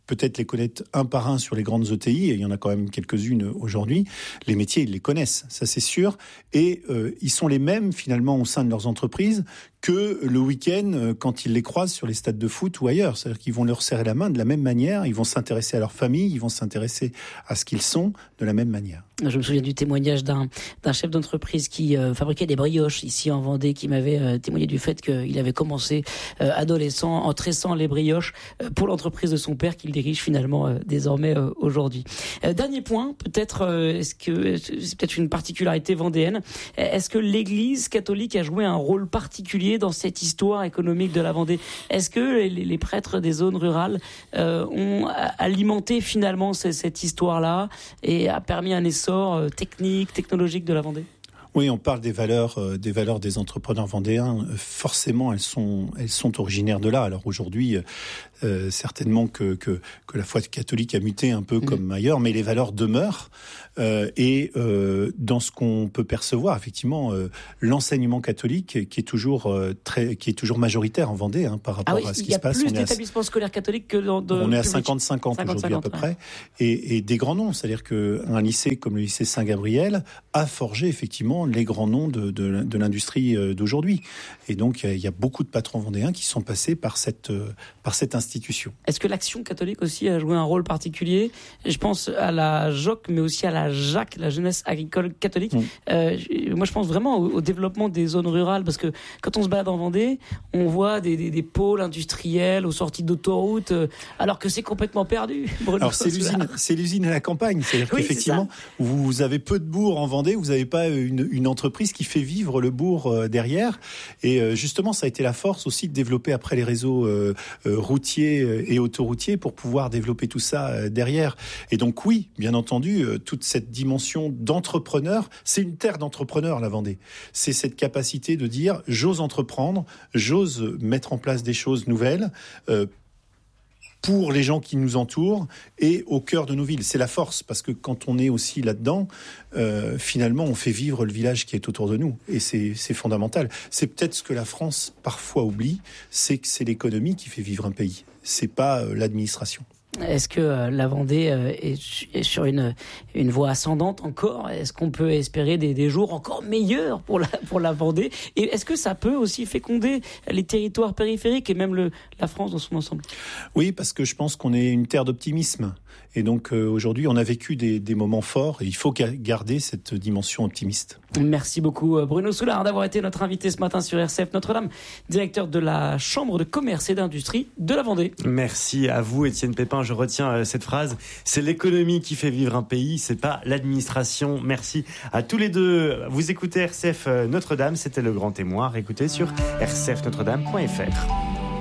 peut-être les connaître un par un sur les grandes E T I, et il y en a quand même quelques-unes aujourd'hui. Les métiers, ils les connaissent, ça c'est sûr. Et euh, ils sont les mêmes finalement au sein de leurs entreprises que le week-end quand ils les croisent sur les stades de foot ou ailleurs. C'est-à-dire qu'ils vont leur serrer la main de la même manière, ils vont s'intéresser à leur famille, ils vont s'intéresser à ce qu'ils sont de la même manière. Je me souviens du témoignage d'un, d'un chef d'entreprise qui euh, fabriquait des brioches ici en Vendée, qui m'avait euh, témoigné du fait qu'il avait commencé euh, adolescent en tressant les brioches euh, pour l'entreprise de son père qu'il dirige finalement euh, désormais euh, aujourd'hui. Euh, dernier point, peut-être, euh, est-ce que c'est peut-être une particularité vendéenne, est-ce que l'Église catholique a joué un rôle particulier dans cette histoire économique de la Vendée? Est-ce que les, les prêtres des zones rurales euh, ont alimenté finalement cette, cette histoire-là et a permis un essor technique, technologique de la Vendée? Oui, on parle des valeurs, euh, des valeurs des entrepreneurs vendéens. Euh, forcément, elles sont, elles sont originaires de là. Alors aujourd'hui, euh, certainement que, que que la foi catholique a muté un peu mmh. comme ailleurs, mais les valeurs demeurent. Euh, et euh, dans ce qu'on peut percevoir, effectivement, euh, l'enseignement catholique qui est toujours euh, très, qui est toujours majoritaire en Vendée hein, par rapport ah oui, à ce qui se passe. Il y a plus d'établissements scolaires catholiques que dans de on est à public. cinquante cinquante aujourd'hui à peu ouais. près, et, et des grands noms. C'est-à-dire qu'un lycée comme le lycée Saint-Gabriel a forgé effectivement les grands noms de, de, de l'industrie d'aujourd'hui. Et donc, il y a beaucoup de patrons vendéens qui sont passés par cette, par cette institution. Est-ce que l'Action catholique aussi a joué un rôle particulier? Je pense à la J O C, mais aussi à la J A C, la jeunesse agricole catholique. Mmh. Euh, moi, je pense vraiment au, au développement des zones rurales, parce que quand on se balade en Vendée, on voit des, des, des pôles industriels aux sorties d'autoroutes, euh, alors que c'est complètement perdu. Bruno. Alors, c'est l'usine, c'est l'usine à la campagne. C'est-à-dire oui, qu'effectivement, c'est vous avez peu de bourgs en Vendée, vous n'avez pas une, une entreprise qui fait vivre le bourg derrière. Et justement, ça a été la force aussi de développer après les réseaux euh, routiers et autoroutiers pour pouvoir développer tout ça derrière. Et donc oui, bien entendu, toute cette dimension d'entrepreneur, c'est une terre d'entrepreneurs, la Vendée. C'est cette capacité de dire, j'ose entreprendre, j'ose mettre en place des choses nouvelles, euh, pour les gens qui nous entourent et au cœur de nos villes. C'est la force, parce que quand on est aussi là-dedans, euh, finalement, on fait vivre le village qui est autour de nous. Et c'est, c'est fondamental. C'est peut-être ce que la France, parfois, oublie, c'est que c'est l'économie qui fait vivre un pays. C'est pas euh, l'administration. Est-ce que euh, la Vendée euh, est, est sur une, une voie ascendante encore? Est-ce qu'on peut espérer des, des jours encore meilleurs pour la, pour la Vendée? Et est-ce que ça peut aussi féconder les territoires périphériques et même le, la France dans son ensemble? Oui, parce que je pense qu'on est une terre d'optimisme. Et donc euh, aujourd'hui, on a vécu des, des moments forts et il faut garder cette dimension optimiste. Merci beaucoup Bruno Soulard d'avoir été notre invité ce matin sur R C F Notre-Dame, directeur de la Chambre de commerce et d'industrie de la Vendée. Merci à vous Étienne Pépin, je retiens cette phrase, c'est l'économie qui fait vivre un pays, c'est pas l'administration. Merci à tous les deux. Vous écoutez R C F Notre-Dame, c'était le grand témoin, écoutez sur r c f notre dame point f r.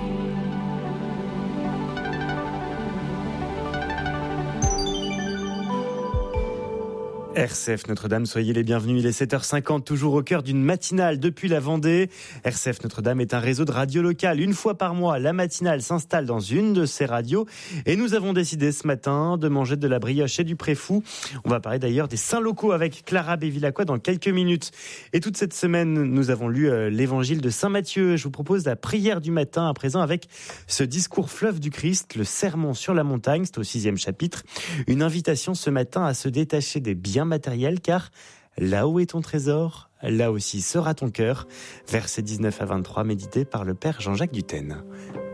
R C F Notre-Dame, soyez les bienvenus, il est sept heures cinquante, toujours au cœur d'une matinale depuis la Vendée. R C F Notre-Dame est un réseau de radio locales. Une fois par mois, la matinale s'installe dans une de ces radios et nous avons décidé ce matin de manger de la brioche et du préfou. On va parler d'ailleurs des saints locaux avec Clara Bévilacqua dans quelques minutes. Et toute cette semaine, nous avons lu l'évangile de Saint Matthieu. Je vous propose la prière du matin à présent avec ce discours fleuve du Christ, le sermon sur la montagne, c'est au sixième chapitre. Une invitation ce matin à se détacher des biens matériel, car là où est ton trésor, là aussi sera ton cœur. Versets dix-neuf à vingt-trois, médité par le Père Jean-Jacques Dutène.